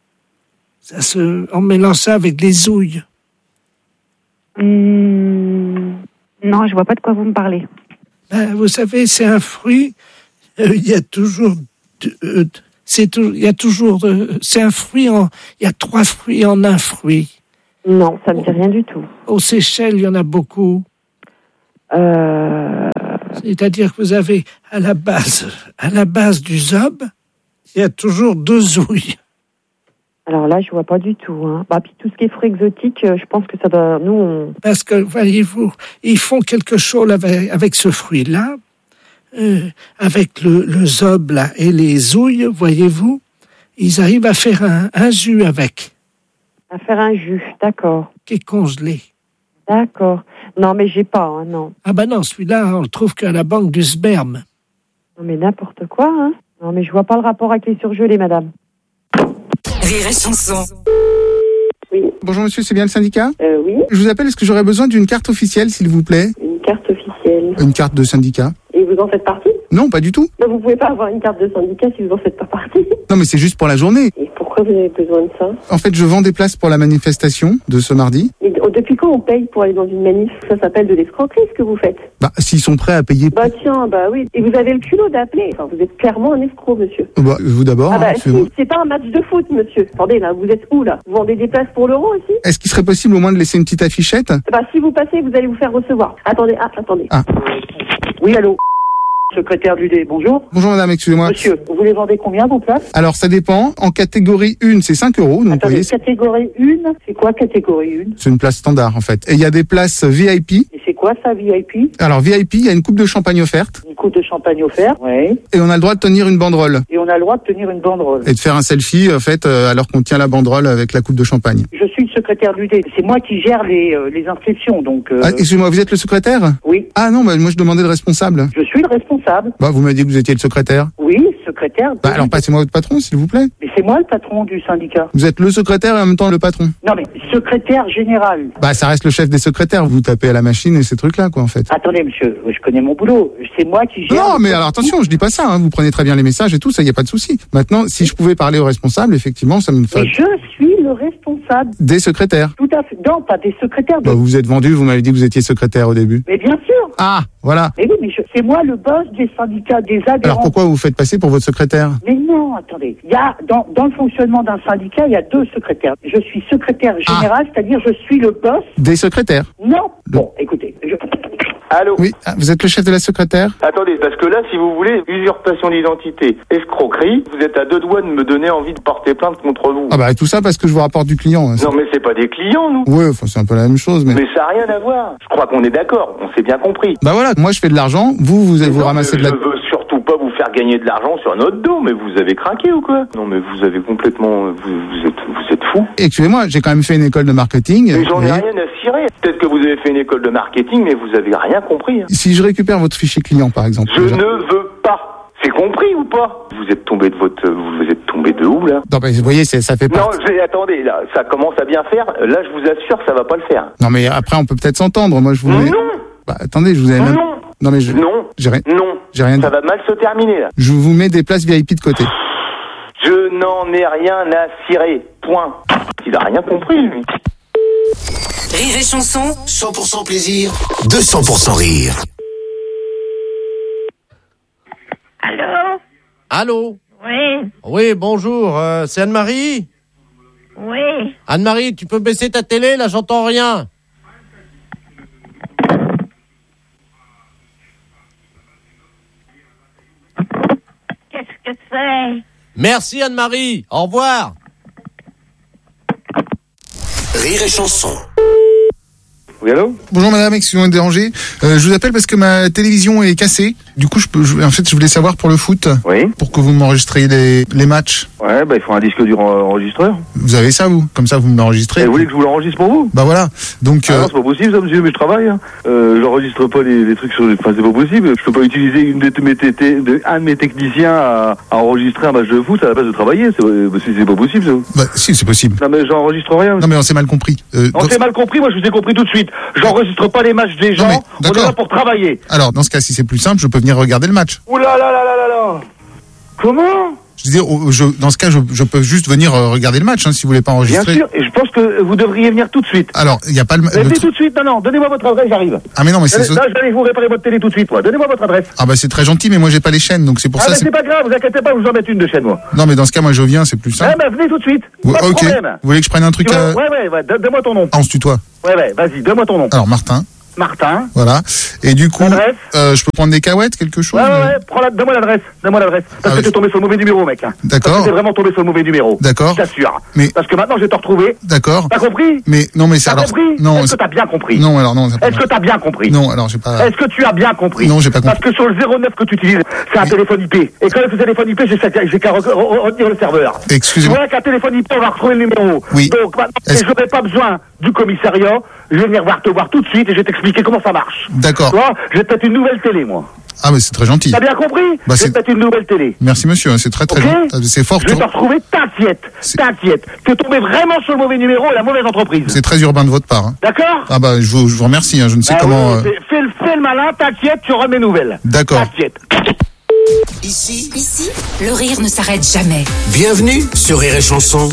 On mélange ça avec les ouilles. Non, je vois pas de quoi vous me parlez. Vous savez, c'est un fruit. Il y a toujours... c'est un fruit il y a 3 fruits en un fruit. Non, ça me dit rien du tout. Aux Seychelles, il y en a beaucoup. C'est-à-dire que vous avez à la base du zob, il y a toujours 2 ouilles. Alors là, je vois pas du tout. Hein. Puis tout ce qui est fruits exotiques, je pense que ça doit... Parce que, voyez-vous, ils font quelque chose avec ce fruit-là. Avec le zob là, et les ouilles, voyez-vous, ils arrivent à faire un jus avec. À faire un jus, d'accord. Qui est congelé. D'accord. Non, mais j'ai pas, hein, non. Non, celui-là, on le trouve qu'à la banque du sperme. Non, mais n'importe quoi, hein. Non, mais je vois pas le rapport avec les surgelés, madame. Rire et chanson. Oui. Bonjour monsieur, c'est bien le syndicat? Oui. Je vous appelle, est-ce que j'aurais besoin d'une carte officielle, s'il vous plaît? Une carte officielle. Une carte de syndicat. Et vous en faites partie? Non, pas du tout. Vous pouvez pas avoir une carte de syndicat si vous en faites pas partie. Non, mais c'est juste pour la journée. Et pourquoi vous avez besoin de ça? En fait, je vends des places pour la manifestation de ce mardi. Mais depuis quand on paye pour aller dans une manif? Ça s'appelle de l'escroquerie, ce que vous faites. S'ils sont prêts à payer... Oui. Et vous avez le culot d'appeler. Enfin, vous êtes clairement un escroc, monsieur. Vous d'abord. C'est pas un match de foot, monsieur. Attendez, là, vous êtes où, là? Vous vendez des places pour l'euro, ici? Est-ce qu'il serait possible au moins de laisser une petite affichette? Si vous passez, vous allez vous faire recevoir. Attendez. Oui, allô? Secrétaire du D, bonjour. Bonjour madame, excusez-moi. Monsieur, vous les vendez combien vos places? Alors ça dépend. En catégorie 1, c'est 5 €. Donc, attendez, catégorie 1, c'est quoi catégorie 1? C'est une place standard en fait. Et il y a des places VIP. Et c'est quoi ça, VIP? Alors VIP, il y a une coupe de champagne offerte. Une coupe de champagne offerte, oui. Et on a le droit de tenir une banderole. Et de faire un selfie en fait alors qu'on tient la banderole avec la coupe de champagne. Je suis le secrétaire du D. C'est moi qui gère les inscriptions, donc... excusez-moi, vous êtes le secrétaire? Oui. Ah non, moi je demandais le responsable. Je suis le responsable. Vous m'avez dit que vous étiez le secrétaire. Oui, secrétaire. Alors passez-moi votre patron, s'il vous plaît. Mais c'est moi le patron du syndicat. Vous êtes le secrétaire et en même temps le patron. Non mais secrétaire général. Ça reste le chef des secrétaires. Vous tapez à la machine et ces trucs-là, quoi, en fait. Attendez, monsieur, je connais mon boulot. C'est moi qui gère... Non, mais alors attention, je dis pas ça. Hein. Vous prenez très bien les messages et tout, ça, y a pas de souci. Maintenant, si je pouvais parler au responsable, effectivement, ça me fait... Mais je suis le responsable. Des secrétaires. Tout à fait. Non, pas des secrétaires. Vous vous êtes vendu, vous m'avez dit que vous étiez secrétaire au début. Mais bien sûr. Ah, voilà. Mais oui, mais c'est moi le boss des syndicats, des adhérents. Alors pourquoi vous faites passer pour votre secrétaire? Mais non, attendez. Il y a, dans le fonctionnement d'un syndicat, il y a 2 secrétaires. Je suis secrétaire général, c'est-à-dire je suis le boss... Des secrétaires? Non. Bon, écoutez, Allô? Oui, vous êtes le chef de la secrétaire? Attendez, parce que là, si vous voulez, usurpation d'identité, escroquerie, vous êtes à 2 doigts de me donner envie de porter plainte contre vous. Tout ça parce que je vous rapporte du client. Non, mais c'est pas des clients, nous. Ouais, c'est un peu la même chose, mais... Mais ça n'a rien à voir. Je crois qu'on est d'accord, on s'est bien compris. Voilà, moi je fais de l'argent, vous ramassez de la... Je veux surtout pas vous faire gagner de l'argent sur notre dos, mais vous avez craqué ou quoi? Non, mais vous avez complètement... Vous êtes fou. Excusez-moi, j'ai quand même fait une école de marketing. Mais j'en ai rien à cirer. Peut-être que vous avez fait une école de marketing, mais vous avez rien compris. Hein. Si je récupère votre fichier client, par exemple... Je ne veux pas. C'est compris ou pas? Vous êtes tombé de où, là? Non, vous voyez, ça fait pas... Non, attendez, là, ça commence à bien faire. Là, je vous assure, ça va pas le faire. Non, mais après, on peut peut-être s'entendre. Moi, je vous... Non. Attendez, je vous avais même... Non, mais Non. J'ai rien... Non. J'ai rien... Ça va mal se terminer, là. Je vous mets des places VIP de côté. Je n'en ai rien à cirer. Point. Il a rien compris, lui. Rire et chanson. 100% plaisir, 200% rire. Allô? Allô? Oui. Oui, bonjour, c'est Anne-Marie? Oui. Anne-Marie, tu peux baisser ta télé, là, j'entends rien. Qu'est-ce que c'est? Merci Anne-Marie, au revoir. Rire et chanson. Oui, allô? Bonjour madame, excusez-moi de déranger. Je vous appelle parce que ma télévision est cassée. Du coup, en fait, je voulais savoir pour le foot. Oui. Pour que vous m'enregistriez les matchs. Ouais, il faut un disque dur enregistreur. Vous avez ça, vous? Comme ça, vous me l'enregistrez. Et vous voulez que je vous l'enregistre pour vous? Bah voilà. Donc. Non, c'est pas possible, ça, monsieur, mais je travaille. Hein. J'enregistre pas les trucs sur. Enfin, c'est pas possible. Je peux pas utiliser un de mes techniciens à enregistrer un match de foot à la place de travailler. C'est pas possible, ça. Bah si, c'est possible. Non, mais j'enregistre rien. Non, mais on s'est mal compris. On s'est mal compris. Moi, je vous ai compris tout de suite. J'enregistre pas les matchs des gens. Non, on est là pour travailler. Alors, dans ce cas, si c'est plus simple, je peux venir regarder le match. Ouh là là là là là là. Comment? Je veux dire, dans ce cas, je peux juste venir regarder le match, hein, si vous voulez pas enregistrer. Bien sûr, et je pense que vous devriez venir tout de suite. Alors, il n'y a pas venez tout de suite, non, donnez-moi votre adresse, j'arrive. Ah mais non, mais c'est... Là, je vais aller vous réparer votre télé tout de suite, moi. Donnez-moi votre adresse. Ah bah c'est très gentil, mais moi j'ai pas les chaînes, donc c'est pour ça... Ah mais c'est pas grave, vous inquiétez pas, je vous en mets une de chaîne, moi. Non, mais dans ce cas, moi je viens, c'est plus simple. Ah bah venez tout de suite, pas de problème. Vous voulez que je prenne un truc à... Ouais, donne-moi ton nom. Ah, on se tutoie. Ouais, vas-y, donne-moi ton nom. Alors, Martin. Voilà. Et du coup, je peux prendre des cacahuètes, quelque chose? Ouais, donne-moi l'adresse. Parce que tu es tombé sur le mauvais numéro, mec. D'accord. Tu es vraiment tombé sur le mauvais numéro. D'accord. Je t'assure. Mais... Parce que maintenant, je vais te retrouver. D'accord. T'as compris? Mais, non, mais c'est alors... T'as compris? Non. Est-ce que t'as bien compris? Non, alors non. Est-ce que t'as bien compris? Non, alors j'ai pas... Est-ce que tu as bien compris? Non, j'ai pas compris. Parce que sur le 09 que tu utilises, c'est un téléphone IP. Et quand c'est un téléphone IP, j'ai qu'à retenir le serveur. Excusez-moi. Tu vois qu'un téléphone IP, on va retrouver le numéro. Oui. Donc maintenant, je n'aurai pas besoin du commissariat. Je vais venir te voir tout de suite et je vais t'expliquer comment ça marche. D'accord. Tu vois, j'ai peut-être une nouvelle télé, moi. Ah, mais c'est très gentil. T'as bien compris? J'ai peut-être une nouvelle télé. Merci, monsieur, c'est très gentil. C'est fort. Je vais te retrouver, t'inquiète. Tu es tombé vraiment sur le mauvais numéro et la mauvaise entreprise. C'est très urbain de votre part. Hein. D'accord? Ah bah, je vous remercie, hein. Je ne sais comment... Oui, fais le malin, t'inquiète, tu auras mes nouvelles. D'accord. T'inquiète. Ici, le rire ne s'arrête jamais. Bienvenue sur Rire et Chanson.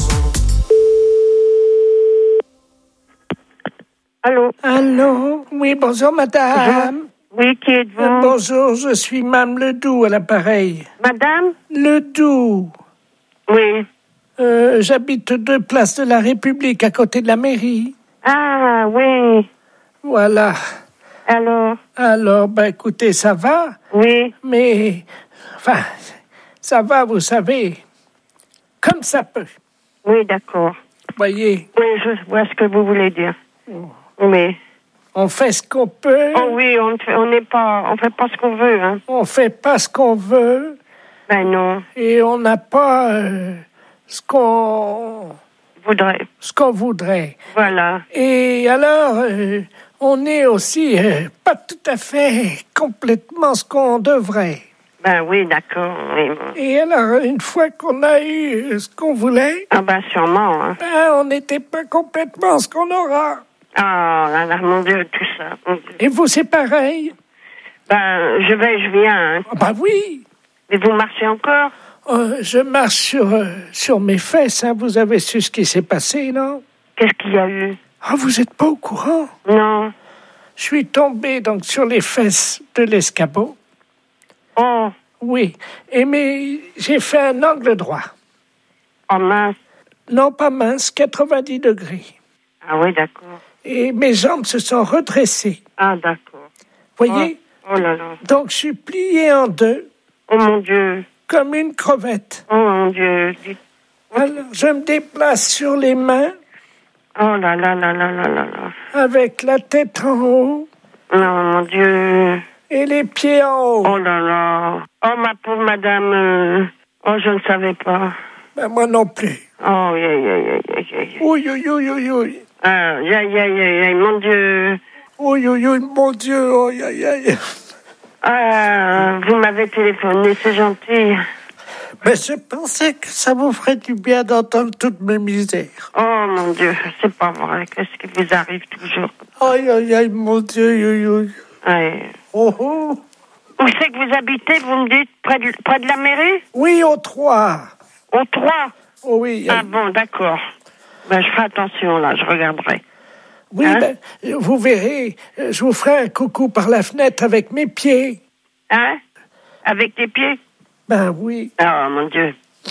Allô? Oui, bonjour, madame. Oui, qui êtes-vous? Bonjour, je suis Mme Ledoux à l'appareil. Madame? Ledoux. Oui. J'habite 2 places de la République, à côté de la mairie. Ah, oui. Voilà. Alors, écoutez, ça va? Oui. Mais, enfin, ça va, vous savez, comme ça peut. Oui, d'accord. Voyez? Oui, je vois ce que vous voulez dire. Oui. On fait ce qu'on peut. Oh oui, on fait pas ce qu'on veut, hein. On fait pas ce qu'on veut. Ben non. Et on n'a pas ce qu'on voudrait. Voilà. Et alors, on est aussi pas tout à fait complètement ce qu'on devrait. Ben oui, d'accord. Oui. Et alors, une fois qu'on a eu ce qu'on voulait... Ah ben sûrement, hein. On n'était pas complètement ce qu'on aura. Ah, là, mon Dieu, tout ça. Et vous, c'est pareil? Ben, je viens. Hein. Bah oui. Et vous marchez encore? Je marche sur mes fesses, hein. Vous avez su ce qui s'est passé, non? Qu'est-ce qu'il y a eu? Ah, vous n'êtes pas au courant? Non. Je suis tombé donc sur les fesses de l'escabeau. Oh. Oui. Mais j'ai fait un angle droit. Oh mince. Non, pas mince, 90 degrés. Ah oui, d'accord. Et mes jambes se sont redressées. Ah, d'accord. Voyez? Oh là là. Donc, je suis plié en 2. Oh mon Dieu. Comme une crevette. Oh mon Dieu. Alors, je me déplace sur les mains. Oh là là là là là là là. Avec la tête en haut. Non, mon Dieu. Et les pieds en haut. Oh là là. Oh, ma pauvre madame. Oh, je ne savais pas. Ben, moi non plus. Oh, Oui. Ah, mon Dieu. Oui, mon Dieu. Oh, Ah, vous m'avez téléphoné, c'est gentil. Mais je pensais que ça vous ferait du bien d'entendre toutes mes misères. Oh, mon Dieu, c'est pas vrai. Qu'est-ce qui vous arrive toujours? Aïe, mon Dieu. Ouais. Oh. Où c'est que vous habitez, vous me dites? Près de la mairie? Oui, au 3. Au 3? Oh, oui. Ah bon, d'accord. Ben, je ferai attention, là, je regarderai. Oui, vous verrez, je vous ferai un coucou par la fenêtre avec mes pieds. Hein? Avec tes pieds? Ben oui. Oh, mon Dieu.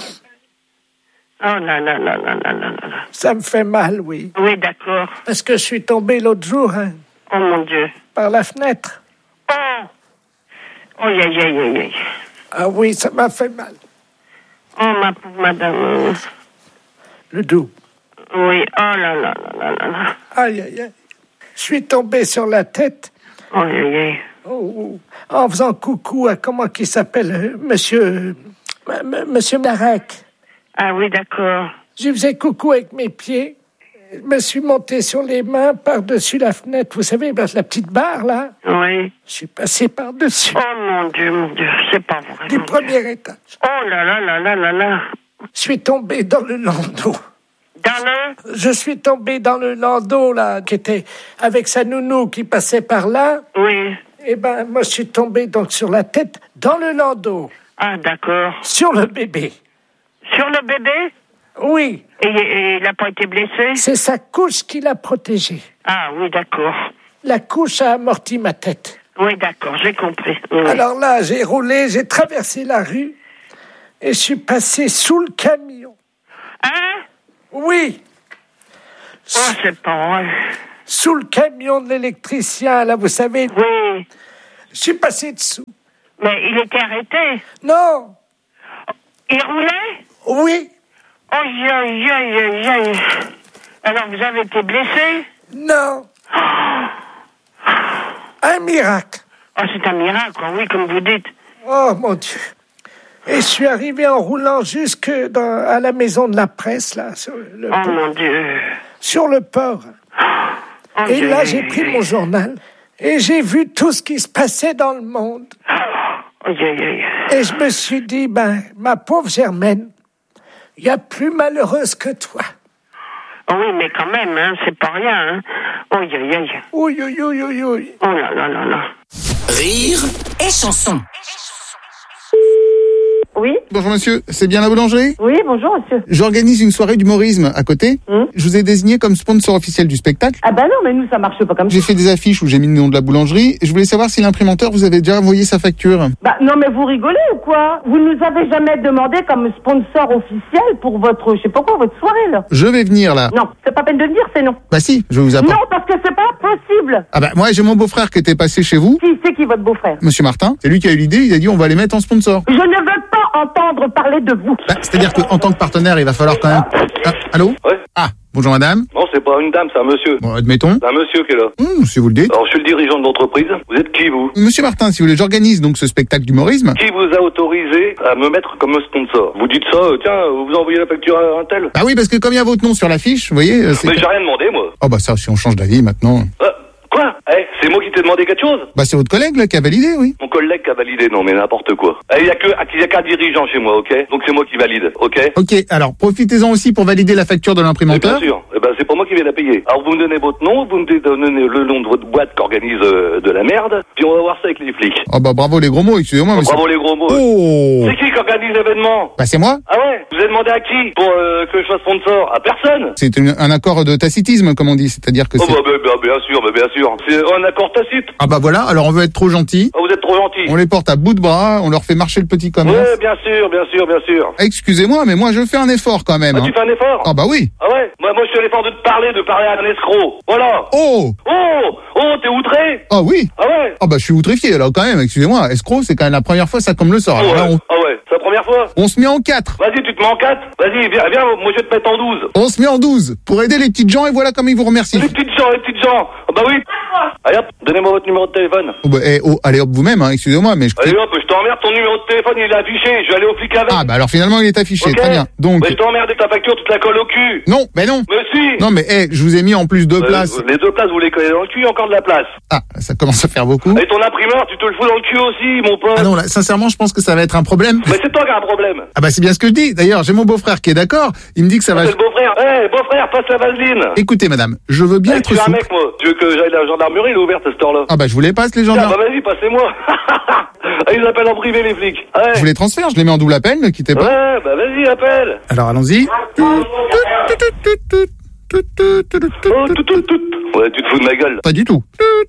Oh là là là là là là là. Ça me fait mal, oui. Oui, d'accord. Parce que je suis tombé l'autre jour, hein. Oh, mon Dieu. Par la fenêtre. Oh! Oh, aïe. Ah oui, ça m'a fait mal. Oh, ma pauvre madame. Ledoux. Oui, oh là là là là là. Aïe. Je suis tombé sur la tête. Oh, aïe. en faisant coucou à comment qu'il s'appelle, Monsieur Marek. Ah oui, d'accord. Je faisais coucou avec mes pieds. Je me suis monté sur les mains par-dessus la fenêtre. Vous savez, la petite barre, là. Oui. Je suis passé par-dessus. Oh mon Dieu, c'est pas vrai. Du premier étage. Oh là là là là là là. Je suis tombé dans le landau. Je suis tombé dans le landau, là, qui était avec sa nounou qui passait par là. Oui. Eh ben, moi, je suis tombé donc sur la tête dans le landau. Ah, d'accord. Sur le bébé. Sur le bébé? Oui. Et il n'a pas été blessé? C'est sa couche qui l'a protégé. Ah oui, d'accord. La couche a amorti ma tête. Oui, d'accord, j'ai compris. Oui. Alors là, j'ai roulé, j'ai traversé la rue et je suis passé sous le camion. Hein? Oui. Oh, c'est pas vrai. Sous le camion de l'électricien, là, vous savez. Oui. Je suis passé dessous. Mais il était arrêté? Non. Il roulait? Oui. Aïe, aïe, aïe, aïe, aïe. Alors, vous avez été blessé? Non. Un miracle. Oh, c'est un miracle, oui, comme vous dites. Oh, mon Dieu. Et je suis arrivé en roulant jusque à la maison de la presse, là. Sur le port. Mon Dieu. Sur le port. Oh, et là, j'ai pris mon journal et j'ai vu tout ce qui se passait dans le monde. Aïe, aïe, aïe. Et je me suis dit, ma pauvre Germaine, il y a plus malheureuse que toi. Oh oui, mais quand même, hein, c'est pas rien, hein. Aïe, aïe, aïe. Oui, oui, oui, oui, oui. Oh là là là là. Rire et chanson. Oui. Bonjour monsieur, c'est bien la boulangerie? Oui, bonjour monsieur. J'organise une soirée d'humorisme à côté. Je vous ai désigné comme sponsor officiel du spectacle. Ah bah non, mais nous ça marche pas comme ça. J'ai fait des affiches où j'ai mis le nom de la boulangerie. Je voulais savoir si l'imprimanteur vous avait déjà envoyé sa facture. Bah non mais vous rigolez ou quoi? Vous nous avez jamais demandé comme sponsor officiel pour votre, je sais pas quoi, votre soirée là. Je vais venir là. Non, c'est pas peine de venir, c'est non. Bah si, je vous apporte. Non, parce que c'est pas possible. Ah bah moi j'ai mon beau-frère qui était passé chez vous. Qui c'est qui votre beau-frère? Monsieur Martin, c'est lui qui a eu l'idée, il a dit on va les mettre en sponsor. Je ne veux pas entendre parler de vous. Bah, c'est-à-dire qu'en tant que partenaire, il va falloir quand même... Ah, allô? Ouais. Ah, bonjour madame. Non, c'est pas une dame, c'est un monsieur. Bon, admettons. C'est un monsieur qui est là. Si vous le dites. Alors, je suis le dirigeant de l'entreprise. Vous êtes qui, vous? Monsieur Martin, si vous voulez, j'organise donc ce spectacle d'humorisme. Qui vous a autorisé à me mettre comme sponsor? Vous dites ça, tiens, vous envoyez la facture à un tel? Ah oui, parce que comme il y a votre nom sur l'affiche, vous voyez... Mais j'ai rien demandé, moi. Oh bah ça, si on change d'avis maintenant... Quoi? C'est moi qui t'ai demandé quelque chose? Bah c'est votre collègue là qui a validé, oui. Mon collègue qui a validé, non mais n'importe quoi. Il y a qu'un dirigeant chez moi, ok? Donc c'est moi qui valide, ok? Ok, alors profitez-en aussi pour valider la facture de l'imprimanteur. Bien sûr, c'est pas moi qui vais la payer. Alors vous me donnez votre nom, vous me donnez le nom de votre boîte qui organise de la merde, puis on va voir ça avec les flics. Oh bah bravo les gros mots, excusez-moi. Bravo les gros mots. Oh. C'est qui organise l'événement? Bah c'est moi. Ah ouais? Vous avez demandé à qui pour que je sois sponsor? À personne. C'est un accord de tacitisme comme on dit, c'est-à-dire que c'est... bien sûr. C'est un accord tacite. Ah bah voilà, alors on veut être trop gentil. Ah, vous êtes trop gentil. On les porte à bout de bras, on leur fait marcher le petit commerce. Ouais, bien sûr. Excusez-moi, mais moi je fais un effort quand même. Ah, tu fais un effort? Ah bah oui. Ah ouais? Moi je fais l'effort de parler à un escroc. Voilà. Oh, t'es outré? Ah oui. Ah ouais? Ah bah je suis outrifié alors quand même, excusez-moi, escroc c'est quand même la première fois ça comme le sort. Alors là, Ah ouais, c'est la première fois? On se met en 4. Vas-y, tu te mets en 4. Vas-y, viens, moi je vais te mettre en 12. On se met en 12 pour aider les petites gens et voilà comme ils vous remercient. Les petites gens. Ah bah oui. Allez hop, donnez-moi votre numéro de téléphone. Allez hop vous-même, excusez-moi, mais Allez hop, je t'emmerde, ton numéro de téléphone il est affiché, je vais aller au flic avec. Ah bah alors finalement il est affiché, très bien. Donc. Mais je t'emmerde et ta facture, tu te la colles au cul. Non, mais non. Mais si. Non mais je vous ai mis en plus 2 places. Les 2 places, vous les collez dans le cul, il y a encore de la place. Ah, ça commence à faire beaucoup. Et ton imprimeur, tu te le fous dans le cul aussi, mon pote. Ah non, là, sincèrement, je pense que ça va être un problème. Mais c'est toi qui as un problème. Ah bah c'est bien ce que je dis. D'ailleurs, j'ai mon beau-frère qui est d'accord. Il me dit que ça va... C'est le beau-frère. Beau-frère, passe la vaseline. Écoutez, madame, je veux bien être souple. Tu es un souple. mec, moi. Tu veux que j'aille à la gendarmerie, elle est ouverte à cette heure-là. Ah bah je vous les passe, les gendarmes. Ah bah vas-y, passez-moi. Ils appellent en privé, les flics. Ouais. Je vous les transfère, je les mets en double appel, ne quittez pas. Ouais, bah vas-y, appelle. Alors allons-y. Ouais, tu te fous de ma gueule. Pas du tout.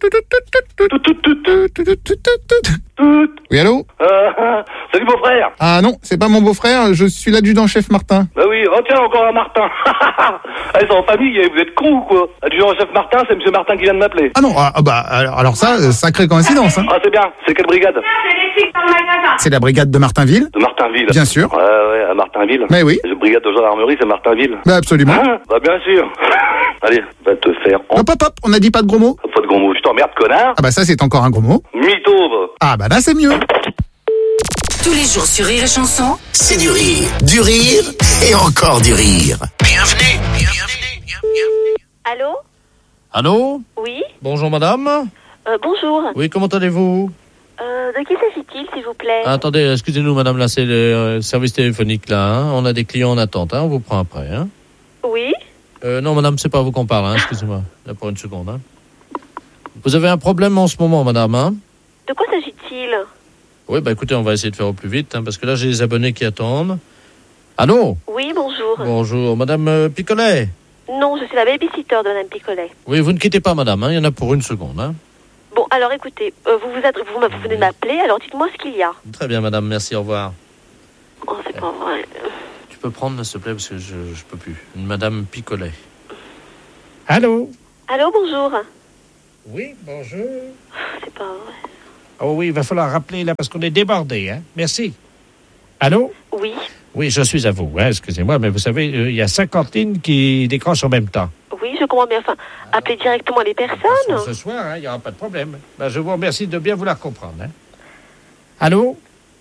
Oui, allô? Salut, beau-frère. Ah non, c'est pas mon beau-frère, je suis l'adjudant-chef Martin. Bah oui, tiens, encore un Martin. Ils sont en famille, vous êtes cons ou quoi? Adjudant-chef Martin, c'est monsieur Martin qui vient de m'appeler. Ah non, alors ça, sacrée coïncidence. Ah c'est bien, c'est quelle brigade? C'est la brigade de Martinville. De Martinville. Bien sûr. Ouais, à Martinville. Mais oui. La brigade de gendarmerie, c'est Martinville. Bah absolument. Hein? Bah bien sûr. Allez, va te faire... Hop, on a dit pas de gros mots. Pas de gros mots, je t'emmerde, connard. Ah bah ça, c'est encore un gros mot. Mytho, va. Ah bah là, c'est mieux. Tous les jours sur Rire et Chanson, C'est du rire et encore du rire. Bienvenue. Allô? Allô? Oui? Bonjour madame. Bonjour. Oui, comment allez-vous? De qui s'agit-il, s'il vous plaît? Attendez, excusez-nous madame, là c'est le service téléphonique là. Hein. On a des clients en attente, hein. On vous prend après. Hein. Oui? Non madame, c'est pas à vous qu'on parle, hein. Excusez-moi. Là pour une seconde. Hein. Vous avez un problème en ce moment madame, hein? De quoi s'agit-il? Oui, bah écoutez, on va essayer de faire au plus vite, hein, parce que là j'ai des abonnés qui attendent. Allô? Oui, bonjour. Bonjour, madame Picolet. Non, je suis la babysitter de madame Picolet. Oui, vous ne quittez pas madame, hein. Il y en a pour une seconde. Hein. Bon, alors écoutez, vous venez de m'appeler, alors dites-moi ce qu'il y a. Très bien madame, merci, au revoir. Oh, c'est pas vrai. Tu peux prendre, s'il te plaît, parce que je peux plus. Une madame Picolet. Allô? Allô, bonjour. Oui, bonjour. C'est pas vrai. Oh oui, il va falloir rappeler là parce qu'on est débordé, hein. Merci. Allô? Oui. Oui, je suis à vous, hein, excusez-moi, mais vous savez, il y a 50 lignes qui décrochent en même temps. Oui, je comprends bien. Enfin, appelez directement les personnes. Ce soir, hein, il n'y aura pas de problème. Ben, je vous remercie de bien vouloir comprendre. Hein. Allô?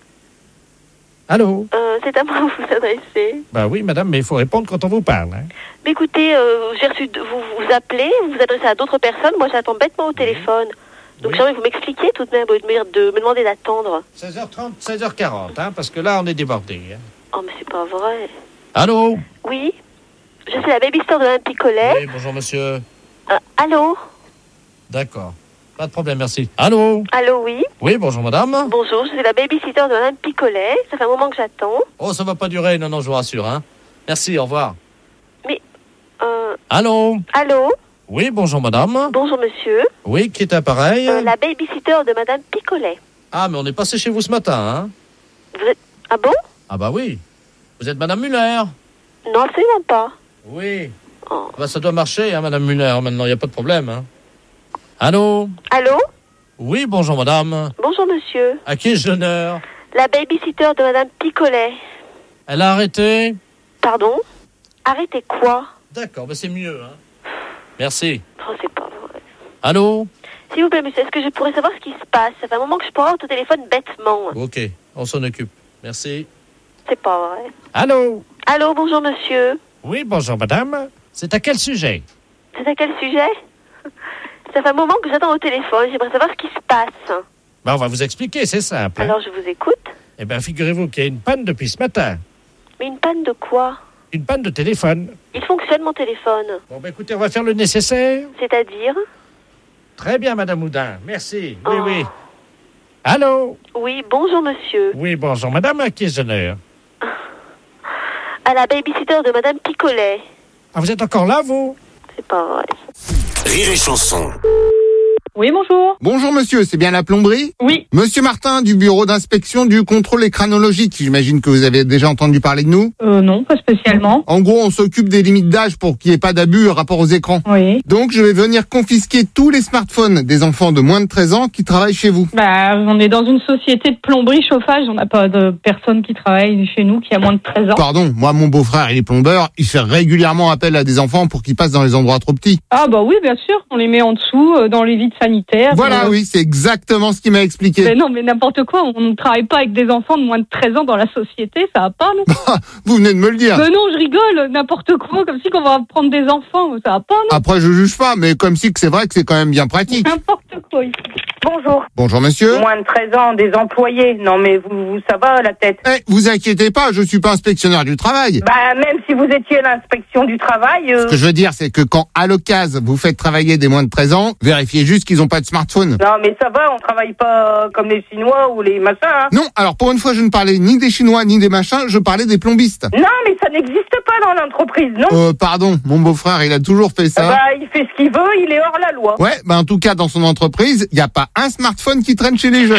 Allô? C'est à moi que vous vous adressez. Ben oui, madame, mais il faut répondre quand on vous parle. Hein. Mais écoutez, j'ai reçu vous appelez, vous vous adressez à d'autres personnes. Moi, j'attends bêtement au téléphone. Donc, j'aimerais que vous m'expliquiez tout de même, de me demander d'attendre. 16h30, 16h40, hein, parce que là, on est débordé. Hein. Oh, mais c'est pas vrai. Allô? Oui? Je suis la babysitter de Mme Picolet. Oui, bonjour monsieur. Allô? D'accord. Pas de problème, merci. Allô? Allô, oui? Oui, bonjour madame. Bonjour, je suis la babysitter de Mme Picolet. Ça fait un moment que j'attends. Oh, ça va pas durer, non, je vous rassure. Hein. Merci, au revoir. Mais, Allô? Allô? Oui, bonjour madame. Bonjour monsieur. Oui, qui est à pareil? La babysitter de Mme Picolet. Ah, mais on est passé chez vous ce matin, hein? Vous êtes... Ah bon? Ah bah oui. Vous êtes madame Muller? Non, absolument pas. Oui. Oh. Bah ça doit marcher, hein, madame Muller, maintenant, il n'y a pas de problème, hein. Allô? Allô? Oui, bonjour madame. Bonjour monsieur. À qui ai-je l'honneur? La babysitter de Mme Picolet. Elle a arrêté? Pardon? Arrêté quoi? D'accord, bah c'est mieux, hein. Merci. Oh, c'est pas vrai. Allô? S'il vous plaît, monsieur, est-ce que je pourrais savoir ce qui se passe? Ça fait un moment que je parle au téléphone bêtement. Ok, on s'en occupe. Merci. C'est pas vrai. Allô? Allô, bonjour monsieur. Oui, bonjour madame. C'est à quel sujet? C'est à quel sujet? Ça fait un moment que j'attends au téléphone. J'aimerais savoir ce qui se passe. Ben, on va vous expliquer, c'est simple. Alors, je vous écoute. Eh bien, figurez-vous qu'il y a une panne depuis ce matin. Mais une panne de quoi? Une panne de téléphone. Il fonctionne, mon téléphone. Bon, ben écoutez, on va faire le nécessaire. C'est-à-dire? Très bien, madame Houdin. Merci. Oui, oui. Allô? Oui, bonjour, monsieur. Oui, bonjour, madame. À qui ai-je l'honneur? À la babysitter de Madame Picolet. Ah, vous êtes encore là, vous? C'est pas vrai. Rire et Chanson. Oui, bonjour. Bonjour monsieur, c'est bien la plomberie? Oui. Monsieur Martin du bureau d'inspection du contrôle écranologique, j'imagine que vous avez déjà entendu parler de nous? Non, pas spécialement. En gros, on s'occupe des limites d'âge pour qu'il n'y ait pas d'abus rapport aux écrans. Oui. Donc, je vais venir confisquer tous les smartphones des enfants de moins de 13 ans qui travaillent chez vous. Bah, on est dans une société de plomberie chauffage, on n'a pas de personne qui travaille chez nous qui a moins de 13 ans. Pardon, moi mon beau-frère il est plombeur, il fait régulièrement appel à des enfants pour qu'ils passent dans les endroits trop petits. Ah bah oui, bien sûr, on les met en dessous, dans les vides sanitaires. Voilà, oui, c'est exactement ce qu'il m'a expliqué. Mais non, mais n'importe quoi, on ne travaille pas avec des enfants de moins de 13 ans dans la société, ça va pas, non? Vous venez de me le dire. Mais non, je rigole, n'importe quoi, comme si qu'on va prendre des enfants, ça va pas, non? Après, je juge pas, mais comme si que c'est vrai que c'est quand même bien pratique. N'importe quoi. Bonjour. Bonjour monsieur. Moins de 13 ans, des employés. Non mais vous ça va la tête? Eh, vous inquiétez pas, je suis pas inspectionnaire du travail. Bah même si vous étiez à l'inspection du travail... Ce que je veux dire, c'est que quand à l'occasion vous faites travailler des moins de 13 ans, vérifiez juste qu'ils ont pas de smartphone. Non mais ça va, on travaille pas comme les Chinois ou les machins. Hein. Non, alors pour une fois je ne parlais ni des Chinois ni des machins, je parlais des plombistes. Non mais ça n'existe pas dans l'entreprise, non? Pardon, mon beau-frère il a toujours fait ça. Bah il fait ce qu'il veut, il est hors la loi. Ouais, bah en tout cas dans son entreprise, il y a pas un smartphone qui traîne chez les jeunes.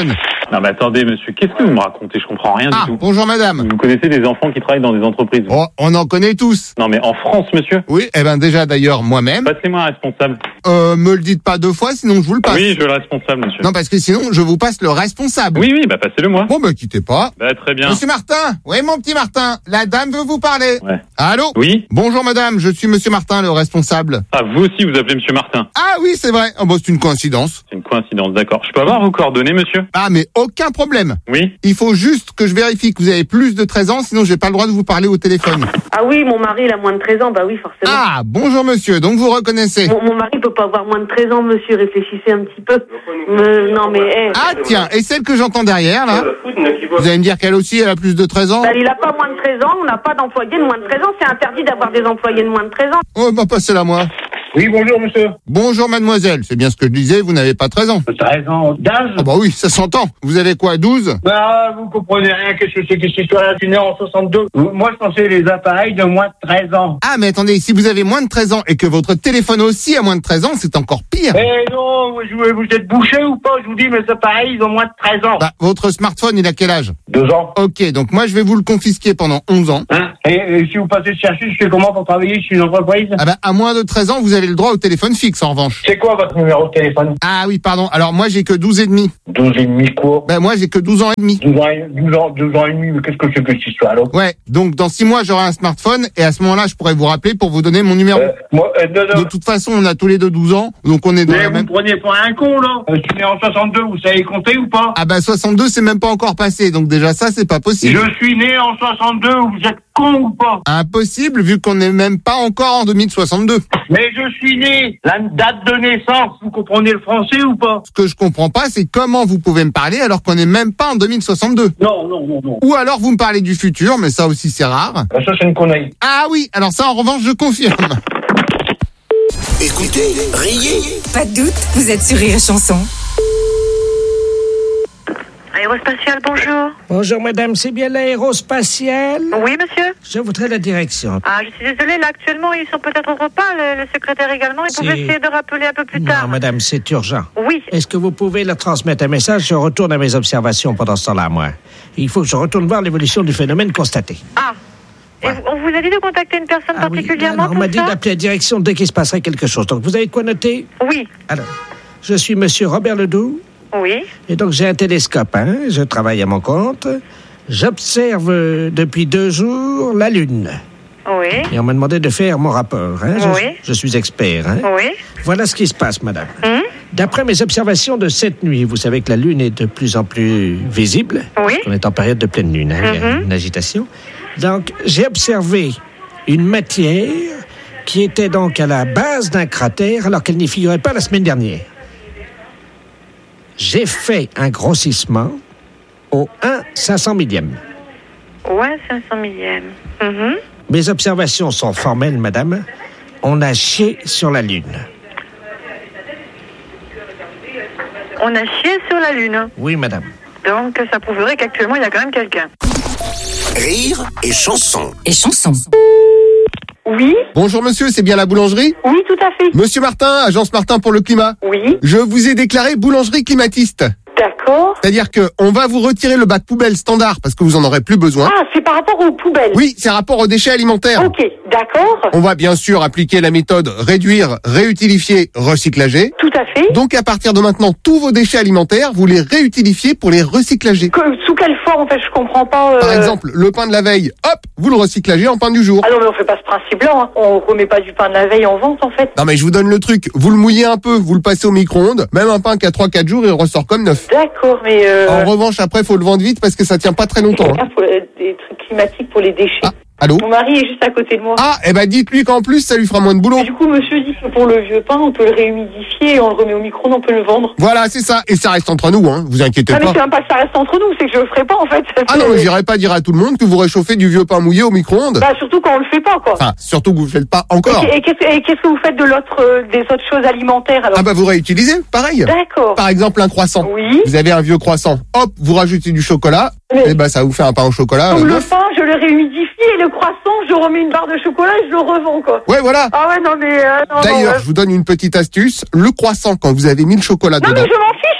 Non mais attendez monsieur, qu'est-ce que vous me racontez? Je comprends rien du tout. Bonjour madame. Vous connaissez des enfants qui travaillent dans des entreprises? Oh, on en connaît tous. Non mais en France monsieur? Oui, déjà d'ailleurs moi-même. Passez-moi un responsable. Me le dites pas 2 fois, sinon je vous le passe. Oui, je veux le responsable monsieur. Non, parce que sinon je vous passe le responsable. Oui, passez-le moi. Bon quittez pas. Très bien. Monsieur Martin. Oui, mon petit Martin. La dame veut vous parler. Ouais. Allô? Oui. Bonjour madame, je suis monsieur Martin, le responsable. Ah, vous aussi vous appelez monsieur Martin? Ah oui, c'est vrai. C'est une coïncidence. C'est une coïncidence, d'accord. Je peux avoir vos coordonnées monsieur? Ah, mais aucun problème. Oui. Il faut juste que je vérifie que vous avez plus de 13 ans, sinon j'ai pas le droit de vous parler au téléphone. Ah oui, mon mari il a moins de 13 ans, bah oui forcément. Ah, bonjour monsieur, donc vous reconnaissez. Mon mari peut pas avoir moins de 13 ans monsieur, réfléchissez un petit peu. Non mais... Ah tiens, et celle que j'entends derrière là, vous allez me dire qu'elle aussi elle a plus de 13 ans? Il a pas moins de 13 ans, on n'a pas d'employés de moins de 13 ans, c'est interdit d'avoir des employés de moins de 13 ans. Oh passez-la moi. Oui, bonjour monsieur. Bonjour mademoiselle, c'est bien ce que je disais, vous n'avez pas 13 ans. 13 ans d'âge? Ah oui, ça s'entend. Vous avez quoi, 12? Vous comprenez rien, qu'est-ce que c'est que cette histoire-là? Je suis né en 62. Moi, je pensais les appareils de moins de 13 ans. Ah, mais attendez, si vous avez moins de 13 ans et que votre téléphone aussi a moins de 13 ans, c'est encore pire. Non, vous êtes bouché ou pas? Je vous dis, mes appareils, ils ont moins de 13 ans. Votre smartphone, il a quel âge? 2 ans. Ok, donc moi, je vais vous le confisquer pendant 11 ans. Et si vous passez chercher, je fais comment pour travailler chez une entreprise? À moins de 13 ans, vous avez le droit au téléphone fixe, en revanche. C'est quoi votre numéro de téléphone? Ah oui, pardon. Alors, moi, j'ai que 12 et demi. 12 et demi quoi? Moi, j'ai que 12 ans et demi. 12 ans et demi, mais qu'est-ce que c'est que cette histoire, là? Ouais, donc dans 6 mois, j'aurai un smartphone et à ce moment-là, je pourrais vous rappeler pour vous donner mon numéro. De toute façon, on a tous les deux 12 ans, donc on est dans la même... vous prenez pour un con, là? Je suis né en 62, vous savez compter ou pas? 62, c'est même pas encore passé, donc déjà ça, c'est pas possible. Je suis né en 62, vous êtes con ou pas? Impossible, vu qu'on n'est même pas encore en 2062. Mais je suis né, la date de naissance, vous comprenez le français ou pas? Ce que je comprends pas, c'est comment vous pouvez me parler alors qu'on n'est même pas en 2062. Non. Ou alors vous me parlez du futur, mais ça aussi c'est rare. Ça c'est une connerie. Ah oui, alors ça en revanche je confirme. Écoutez, riez. Pas de doute, vous êtes sur Rire et Chanson. Aérospatiale, bonjour. Bonjour madame, c'est bien l'aérospatiale? Oui monsieur. Je voudrais la direction. Ah, je suis désolée, là actuellement ils sont peut-être au repas, le secrétaire également. Ils pouvaient essayer de rappeler un peu plus tard. Non madame, c'est urgent. Oui. Est-ce que vous pouvez leur transmettre un message? Je retourne à mes observations pendant ce temps-là, moi. Il faut que je retourne voir l'évolution du phénomène constaté. Ah. Ouais. Et on vous a dit de contacter une personne particulièrement? Oui, on m'a dit d'appeler la direction dès qu'il se passerait quelque chose. Donc vous avez de quoi noter? Oui. Alors, je suis monsieur Robert Ledoux. Oui. Et donc j'ai un télescope, je travaille à mon compte. J'observe depuis 2 jours la Lune. Oui. Et on m'a demandé de faire mon rapport. Oui. Je suis expert. Oui. Voilà ce qui se passe, madame. D'après mes observations de cette nuit, vous savez que la Lune est de plus en plus visible. Oui. Parce qu'on est en période de pleine Lune, il y a une agitation. Donc, j'ai observé une matière qui était donc à la base d'un cratère alors qu'elle n'y figurait pas la semaine dernière. J'ai fait un grossissement au 1/500 millième. Ouais, 500 millième. Mes observations sont formelles, madame. On a chié sur la Lune. On a chié sur la Lune? Oui, madame. Donc, ça prouverait qu'actuellement, il y a quand même quelqu'un. Rire et chanson. Et chanson. Oui. Bonjour monsieur, c'est bien la boulangerie? Oui, tout à fait. Monsieur Martin, agence Martin pour le climat. Oui. Je vous ai déclaré boulangerie climatiste. D'accord. C'est-à-dire que on va vous retirer le bac poubelle standard parce que vous en aurez plus besoin. Ah, c'est par rapport aux poubelles. Oui, c'est rapport aux déchets alimentaires. Ok, d'accord. On va bien sûr appliquer la méthode réduire, réutilifier, recyclager. Tout à fait. Donc à partir de maintenant, tous vos déchets alimentaires, vous les réutilifiez pour les recyclager. Sous quelle forme, en fait, je comprends pas. Par exemple, le pain de la veille, hop, vous le recyclagez en pain du jour. Ah non, mais on fait pas ce principe-là. On remet pas du pain de la veille en vente, en fait. Non mais je vous donne le truc, vous le mouillez un peu, vous le passez au micro-ondes, même un pain qui a 3-4 jours, il ressort comme neuf. D'accord, mais... En revanche, après, faut le vendre vite parce que ça tient pas très longtemps. Pour des trucs climatiques pour les déchets. Ah, allô? Mon mari est juste à côté de moi. Ah, dites-lui qu'en plus, ça lui fera moins de boulot. Du coup, monsieur dit que pour le vieux pain, on peut le réhumidifier et on le remet au micro-ondes, on peut le vendre. Voilà, c'est ça. Et ça reste entre nous, vous inquiétez pas. Mais c'est même pas que ça reste entre nous, c'est que je le ferai pas, en fait. Ah non, mais j'irai pas dire à tout le monde que vous réchauffez du vieux pain mouillé au micro-ondes. Bah, surtout quand on le fait pas, quoi. Enfin, surtout que vous le faites pas encore. Et qu'est-ce que vous faites de des autres choses alimentaires, alors? Vous réutilisez, pareil. D'accord. Par exemple, un croissant. Oui. Vous avez un vieux croissant. Hop, vous rajoutez du chocolat. Et ça vous fait un pain au chocolat. Donc le pain, je le réhumidifie et le croissant, je remets une barre de chocolat et je le revends, quoi. Ouais, voilà. Ah ouais, non, mais... D'ailleurs, je vous donne une petite astuce. Le croissant, quand vous avez mis le chocolat dedans... Non, mais je m'en fiche.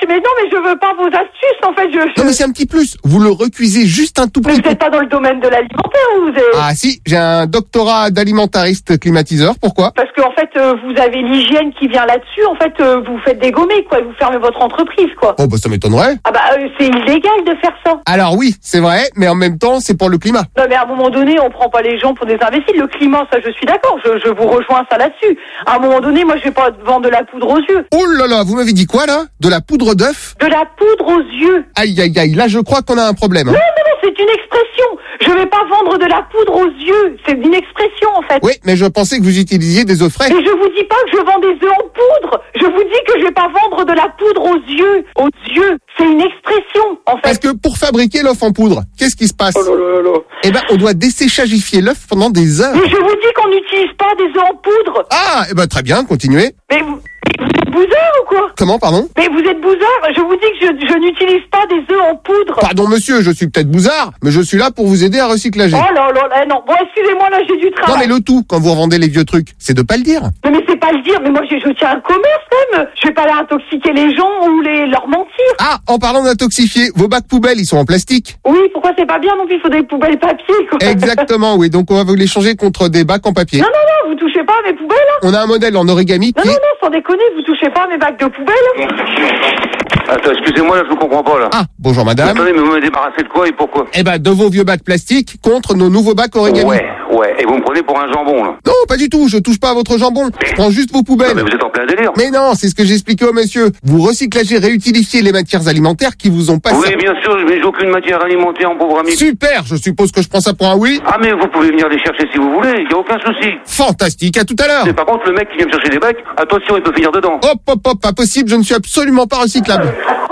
mais non, mais je veux pas vos astuces, en fait, Non, mais c'est un petit plus. Vous le recuisez juste un tout petit peu. Mais vous n'êtes pas dans le domaine de l'alimentaire, ou vous êtes... Ah si, j'ai un doctorat d'alimentariste climatiseur, pourquoi? Parce que, en fait, vous avez l'hygiène qui vient là-dessus, en fait, vous faites dégommer, quoi, vous fermez votre entreprise, quoi. Oh, bah ça m'étonnerait. Ah bah, c'est illégal de faire ça. Alors oui, c'est vrai, mais en même temps, c'est pour le climat. Non, mais à un moment donné, on prend pas les gens pour des imbéciles. Le climat, ça, je suis d'accord, je vous rejoins ça là-dessus. À un moment donné, moi, je vais pas vendre de la poudre aux yeux. Oh là là, vous m'avez dit quoi, là? De la poudre d'œuf? De la poudre aux yeux. Aïe, aïe, aïe, là, je crois qu'on a un problème. Hein. Non, c'est une expression. Je vais pas vendre de la poudre aux yeux. C'est une expression, en fait. Oui, mais je pensais que vous utilisiez des œufs frais. Et je vous dis pas que je vends des œufs en poudre. Je vous dis que je vais pas vendre de la poudre aux yeux. Aux yeux. C'est une expression, en fait. Parce que pour fabriquer l'œuf en poudre, qu'est-ce qui se passe? Oh là là là. Eh ben, on doit desséchagifier l'œuf pendant des heures. Mais je vous dis qu'on n'utilise pas des œufs en poudre. Ah, eh ben, très bien, continuez. Mais vous êtes bousard ou quoi? Comment, pardon? Mais vous êtes bousard. Je vous dis que je n'utilise pas des œufs en poudre. Pardon, monsieur, je suis peut-être bousard, mais je suis là pour vous aider à recyclager. Oh là là là, non. Bon, excusez-moi, là, j'ai du travail. Non, mais le tout, quand vous revendez les vieux trucs, c'est de pas le dire. Mais c'est pas le dire, mais moi, je tiens un commerce, quand même. Je vais pas aller intoxiquer les gens ou leur mentir. Ah, en parlant d'intoxifier, vos bacs poubelles, ils sont en plastique. Oui, pourquoi c'est pas bien non plus? Il faut des poubelles papier, quoi. Exactement, oui, donc on va vous les changer contre des bacs en papier. Non, vous touchez pas à mes poubelles, hein. On a un modèle en origami qui Non, sans déconner, vous touchez pas à mes bacs de poubelle. Attends, excusez-moi, là, je vous comprends pas, là. Ah, bonjour madame. Attendez, mais vous me débarrassez de quoi et pourquoi? Eh ben, de vos vieux bacs plastiques contre nos nouveaux bacs origami. Ouais, et vous me prenez pour un jambon, là. Non, pas du tout, je touche pas à votre jambon. Je prends juste vos poubelles. Non, mais vous êtes en plein délire. Mais non, c'est ce que j'expliquais au monsieur. Vous recyclagez, réutilisez les matières alimentaires qui vous ont passé. Oui, bien sûr, mais j'ai aucune matière alimentaire, mon pauvre ami. Super, je suppose que je prends ça pour un oui. Ah, mais vous pouvez venir les chercher si vous voulez, y a aucun souci. Fantastique, à tout à l'heure. Mais par contre, le mec qui vient me chercher des bacs, attention, il peut finir dedans. Hop, pas possible, je ne suis absolument pas recyclable.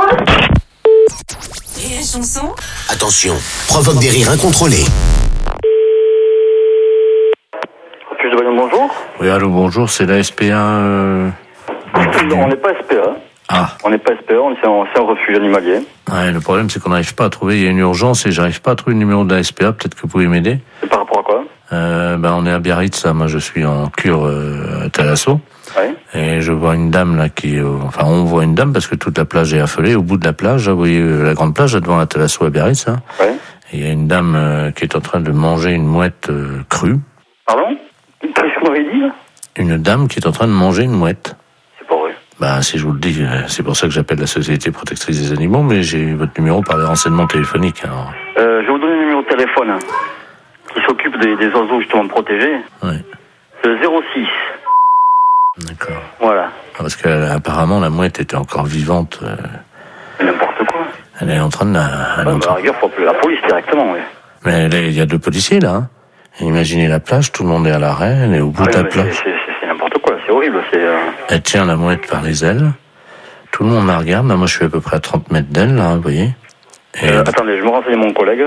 Et la chanson? Attention, provoque des rires incontrôlés. Bonjour. Oui, allô, bonjour, c'est la SPA. On n'est pas SPA. Ah. On n'est pas SPA, c'est un refuge animalier. Ouais, le problème, c'est qu'on n'arrive pas à trouver. Il y a une urgence et j'arrive pas à trouver le numéro de la SPA. Peut-être que vous pouvez m'aider. C'est par rapport à quoi? On est à Biarritz, là. Moi, je suis en cure à Thalasso. Ouais. Et je vois une dame, là, on voit une dame parce que toute la plage est affolée. Au bout de la plage, là, vous voyez la grande plage, là, devant la Thalasso à Biarritz, hein. Ouais. Et il y a une dame qui est en train de manger une mouette crue. Pardon? Qu'est-ce que vous m'avez dit, là? Une dame qui est en train de manger une mouette. C'est pas vrai. Bah, si je vous le dis, c'est pour ça que j'appelle la Société protectrice des animaux, mais j'ai votre numéro par les renseignements téléphoniques. Alors. Je vais vous donner le numéro de téléphone, hein, qui s'occupe des oiseaux justement protégés. Ouais. C'est le 06. D'accord. Voilà. Parce que apparemment la mouette était encore vivante. N'importe quoi. Elle est en train de la... À la rigueur, faut appeler la police directement, oui. Mais il y a 2 policiers là. Hein. Imaginez la plage, tout le monde est à l'arrêt, elle est au bout de la plage. C'est n'importe quoi, c'est horrible. Elle tient la mouette par les ailes. Tout le monde la regarde. Là, moi, je suis à peu près à 30 mètres d'elle, là, vous voyez. Et attendez, je me renseigne mon collègue.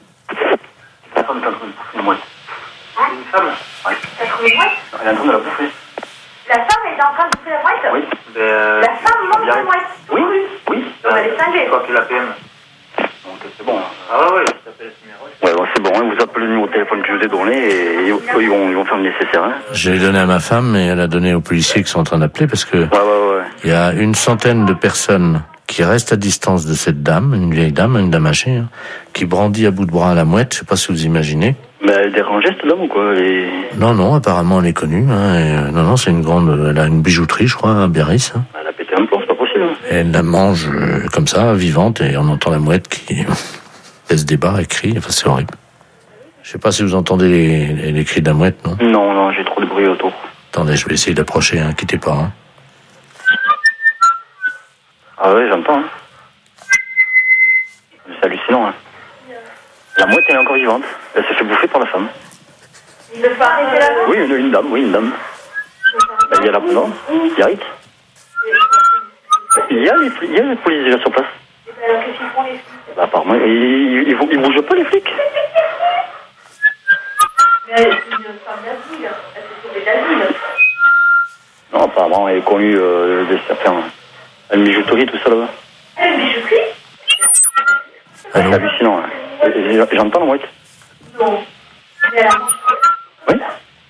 La femme est en train de bouffer une mouette. Une femme? Oui. T'as trouvé une mouette? Elle est en train de la bouffer. La femme est en train de bouffer la mouette? Oui. La femme mange la mouette? Oui. Oui. Donc elle est cinglée. Quoi que la PM. Donc c'est bon. Ah ouais, ça s'appelle ce numéro. Ouais, bon, c'est bon, hein, vous appelez le numéro de téléphone que je vous ai donné et ils vont faire le nécessaire. Hein. Je l'ai donné à ma femme et elle a donné aux policiers qui sont en train d'appeler parce que il y a une centaine de personnes qui restent à distance de cette dame, une vieille dame, une dame âgée, hein, qui brandit à bout de bras la mouette, je sais pas si vous imaginez. Mais elle est dérangée cette dame ou quoi? Non, apparemment elle est connue. Hein, non, c'est une grande... Elle a une bijouterie, je crois, à Biarritz. Hein. Elle a pété un plomb, c'est pas possible. Hein. Et elle la mange comme ça, vivante, et on entend la mouette qui laisse des barres et crie. Enfin, c'est horrible. Je sais pas si vous entendez les cris de la mouette, non? Non, j'ai trop de bruit autour. Attendez, je vais essayer d'approcher, hein, quittez pas. Hein. Ah ouais, j'entends. Hein. C'est hallucinant. Hein. La mouette, elle est encore vivante. Elle s'est fait bouffer par la femme. Il ne faut arrêter la mouette? Oui, une dame. Il y a la... Non, Biarritz. Il y a les policiers déjà sur place. Alors qu'est-ce qu'ils font les flics? Bah, apparemment, ils bougent pas les flics. Mais elle est une femme d'asile. Elle s'est sauvée d'asile. Non, apparemment, elle est connue de certains... Elle bijouterie, tout ça là-bas. Elle est bijouterie? C'est hallucinant. Hein. J'entends la mouette. Non. Mais elle a mangé. Oui.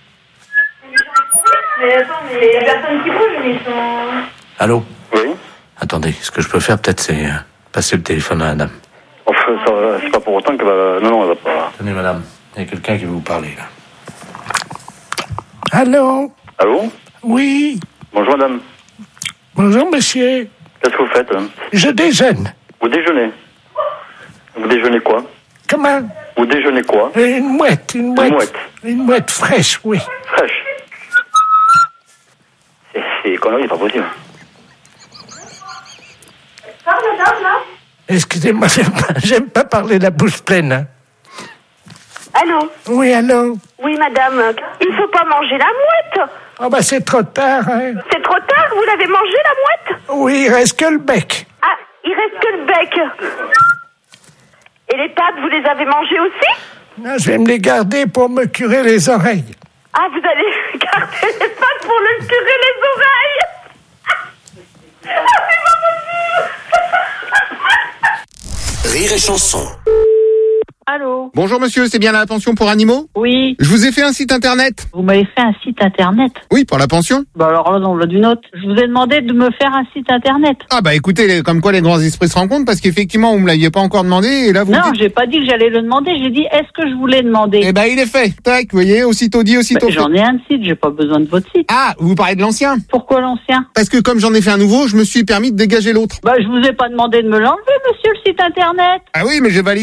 Mais attends, mais il n'y a personne qui bouge, mais ils sont... Allô? Oui. Attendez, ce que je peux faire peut-être c'est passer le téléphone à la dame. Enfin, c'est pas pour autant que non, elle va pas. Tenez madame, il y a quelqu'un qui veut vous parler là. Allô? Allô? Oui. Bonjour madame. Bonjour monsieur. Qu'est-ce que vous faites? Je déjeune. Vous déjeunez? Vous déjeunez quoi? Comment? Vous déjeunez quoi? Une mouette. Une mouette fraîche, oui. Fraîche. C'est connerie, pas possible. Excusez-moi, j'aime pas parler la bouche pleine. Hein. Allô? Oui, allô? Oui, madame. Il faut pas manger la mouette. Oh, bah, c'est trop tard, hein. C'est trop tard, vous l'avez mangé, la mouette? Oui, il reste que le bec. Ah, il reste que le bec. Et les pattes, vous les avez mangées aussi? Non, je vais me les garder pour me curer les oreilles. Ah, vous allez garder les pattes pour le curer les oreilles? Ah, c'est pas possible. Rire et chanson. Allô? Bonjour monsieur, c'est bien la pension pour animaux? Oui. Je vous ai fait un site internet. Vous m'avez fait un site internet? Oui, pour la pension. Bah alors là, on l'a d'une autre. Je vous ai demandé de me faire un site internet. Ah bah écoutez, comme quoi les grands esprits se rencontrent, parce qu'effectivement, vous me l'aviez pas encore demandé, et là vous Non, me dites... j'ai pas dit que j'allais le demander, j'ai dit est-ce que je voulais demander. Eh ben il est fait. Tac, vous voyez, aussitôt dit, aussitôt fait. J'en ai un de site, j'ai pas besoin de votre site. Ah, vous parlez de l'ancien? Pourquoi l'ancien? Parce que comme j'en ai fait un nouveau, je me suis permis de dégager l'autre. Bah je vous ai pas demandé de me l'enlever, monsieur, le site internet. Ah oui, mais j'ai validé.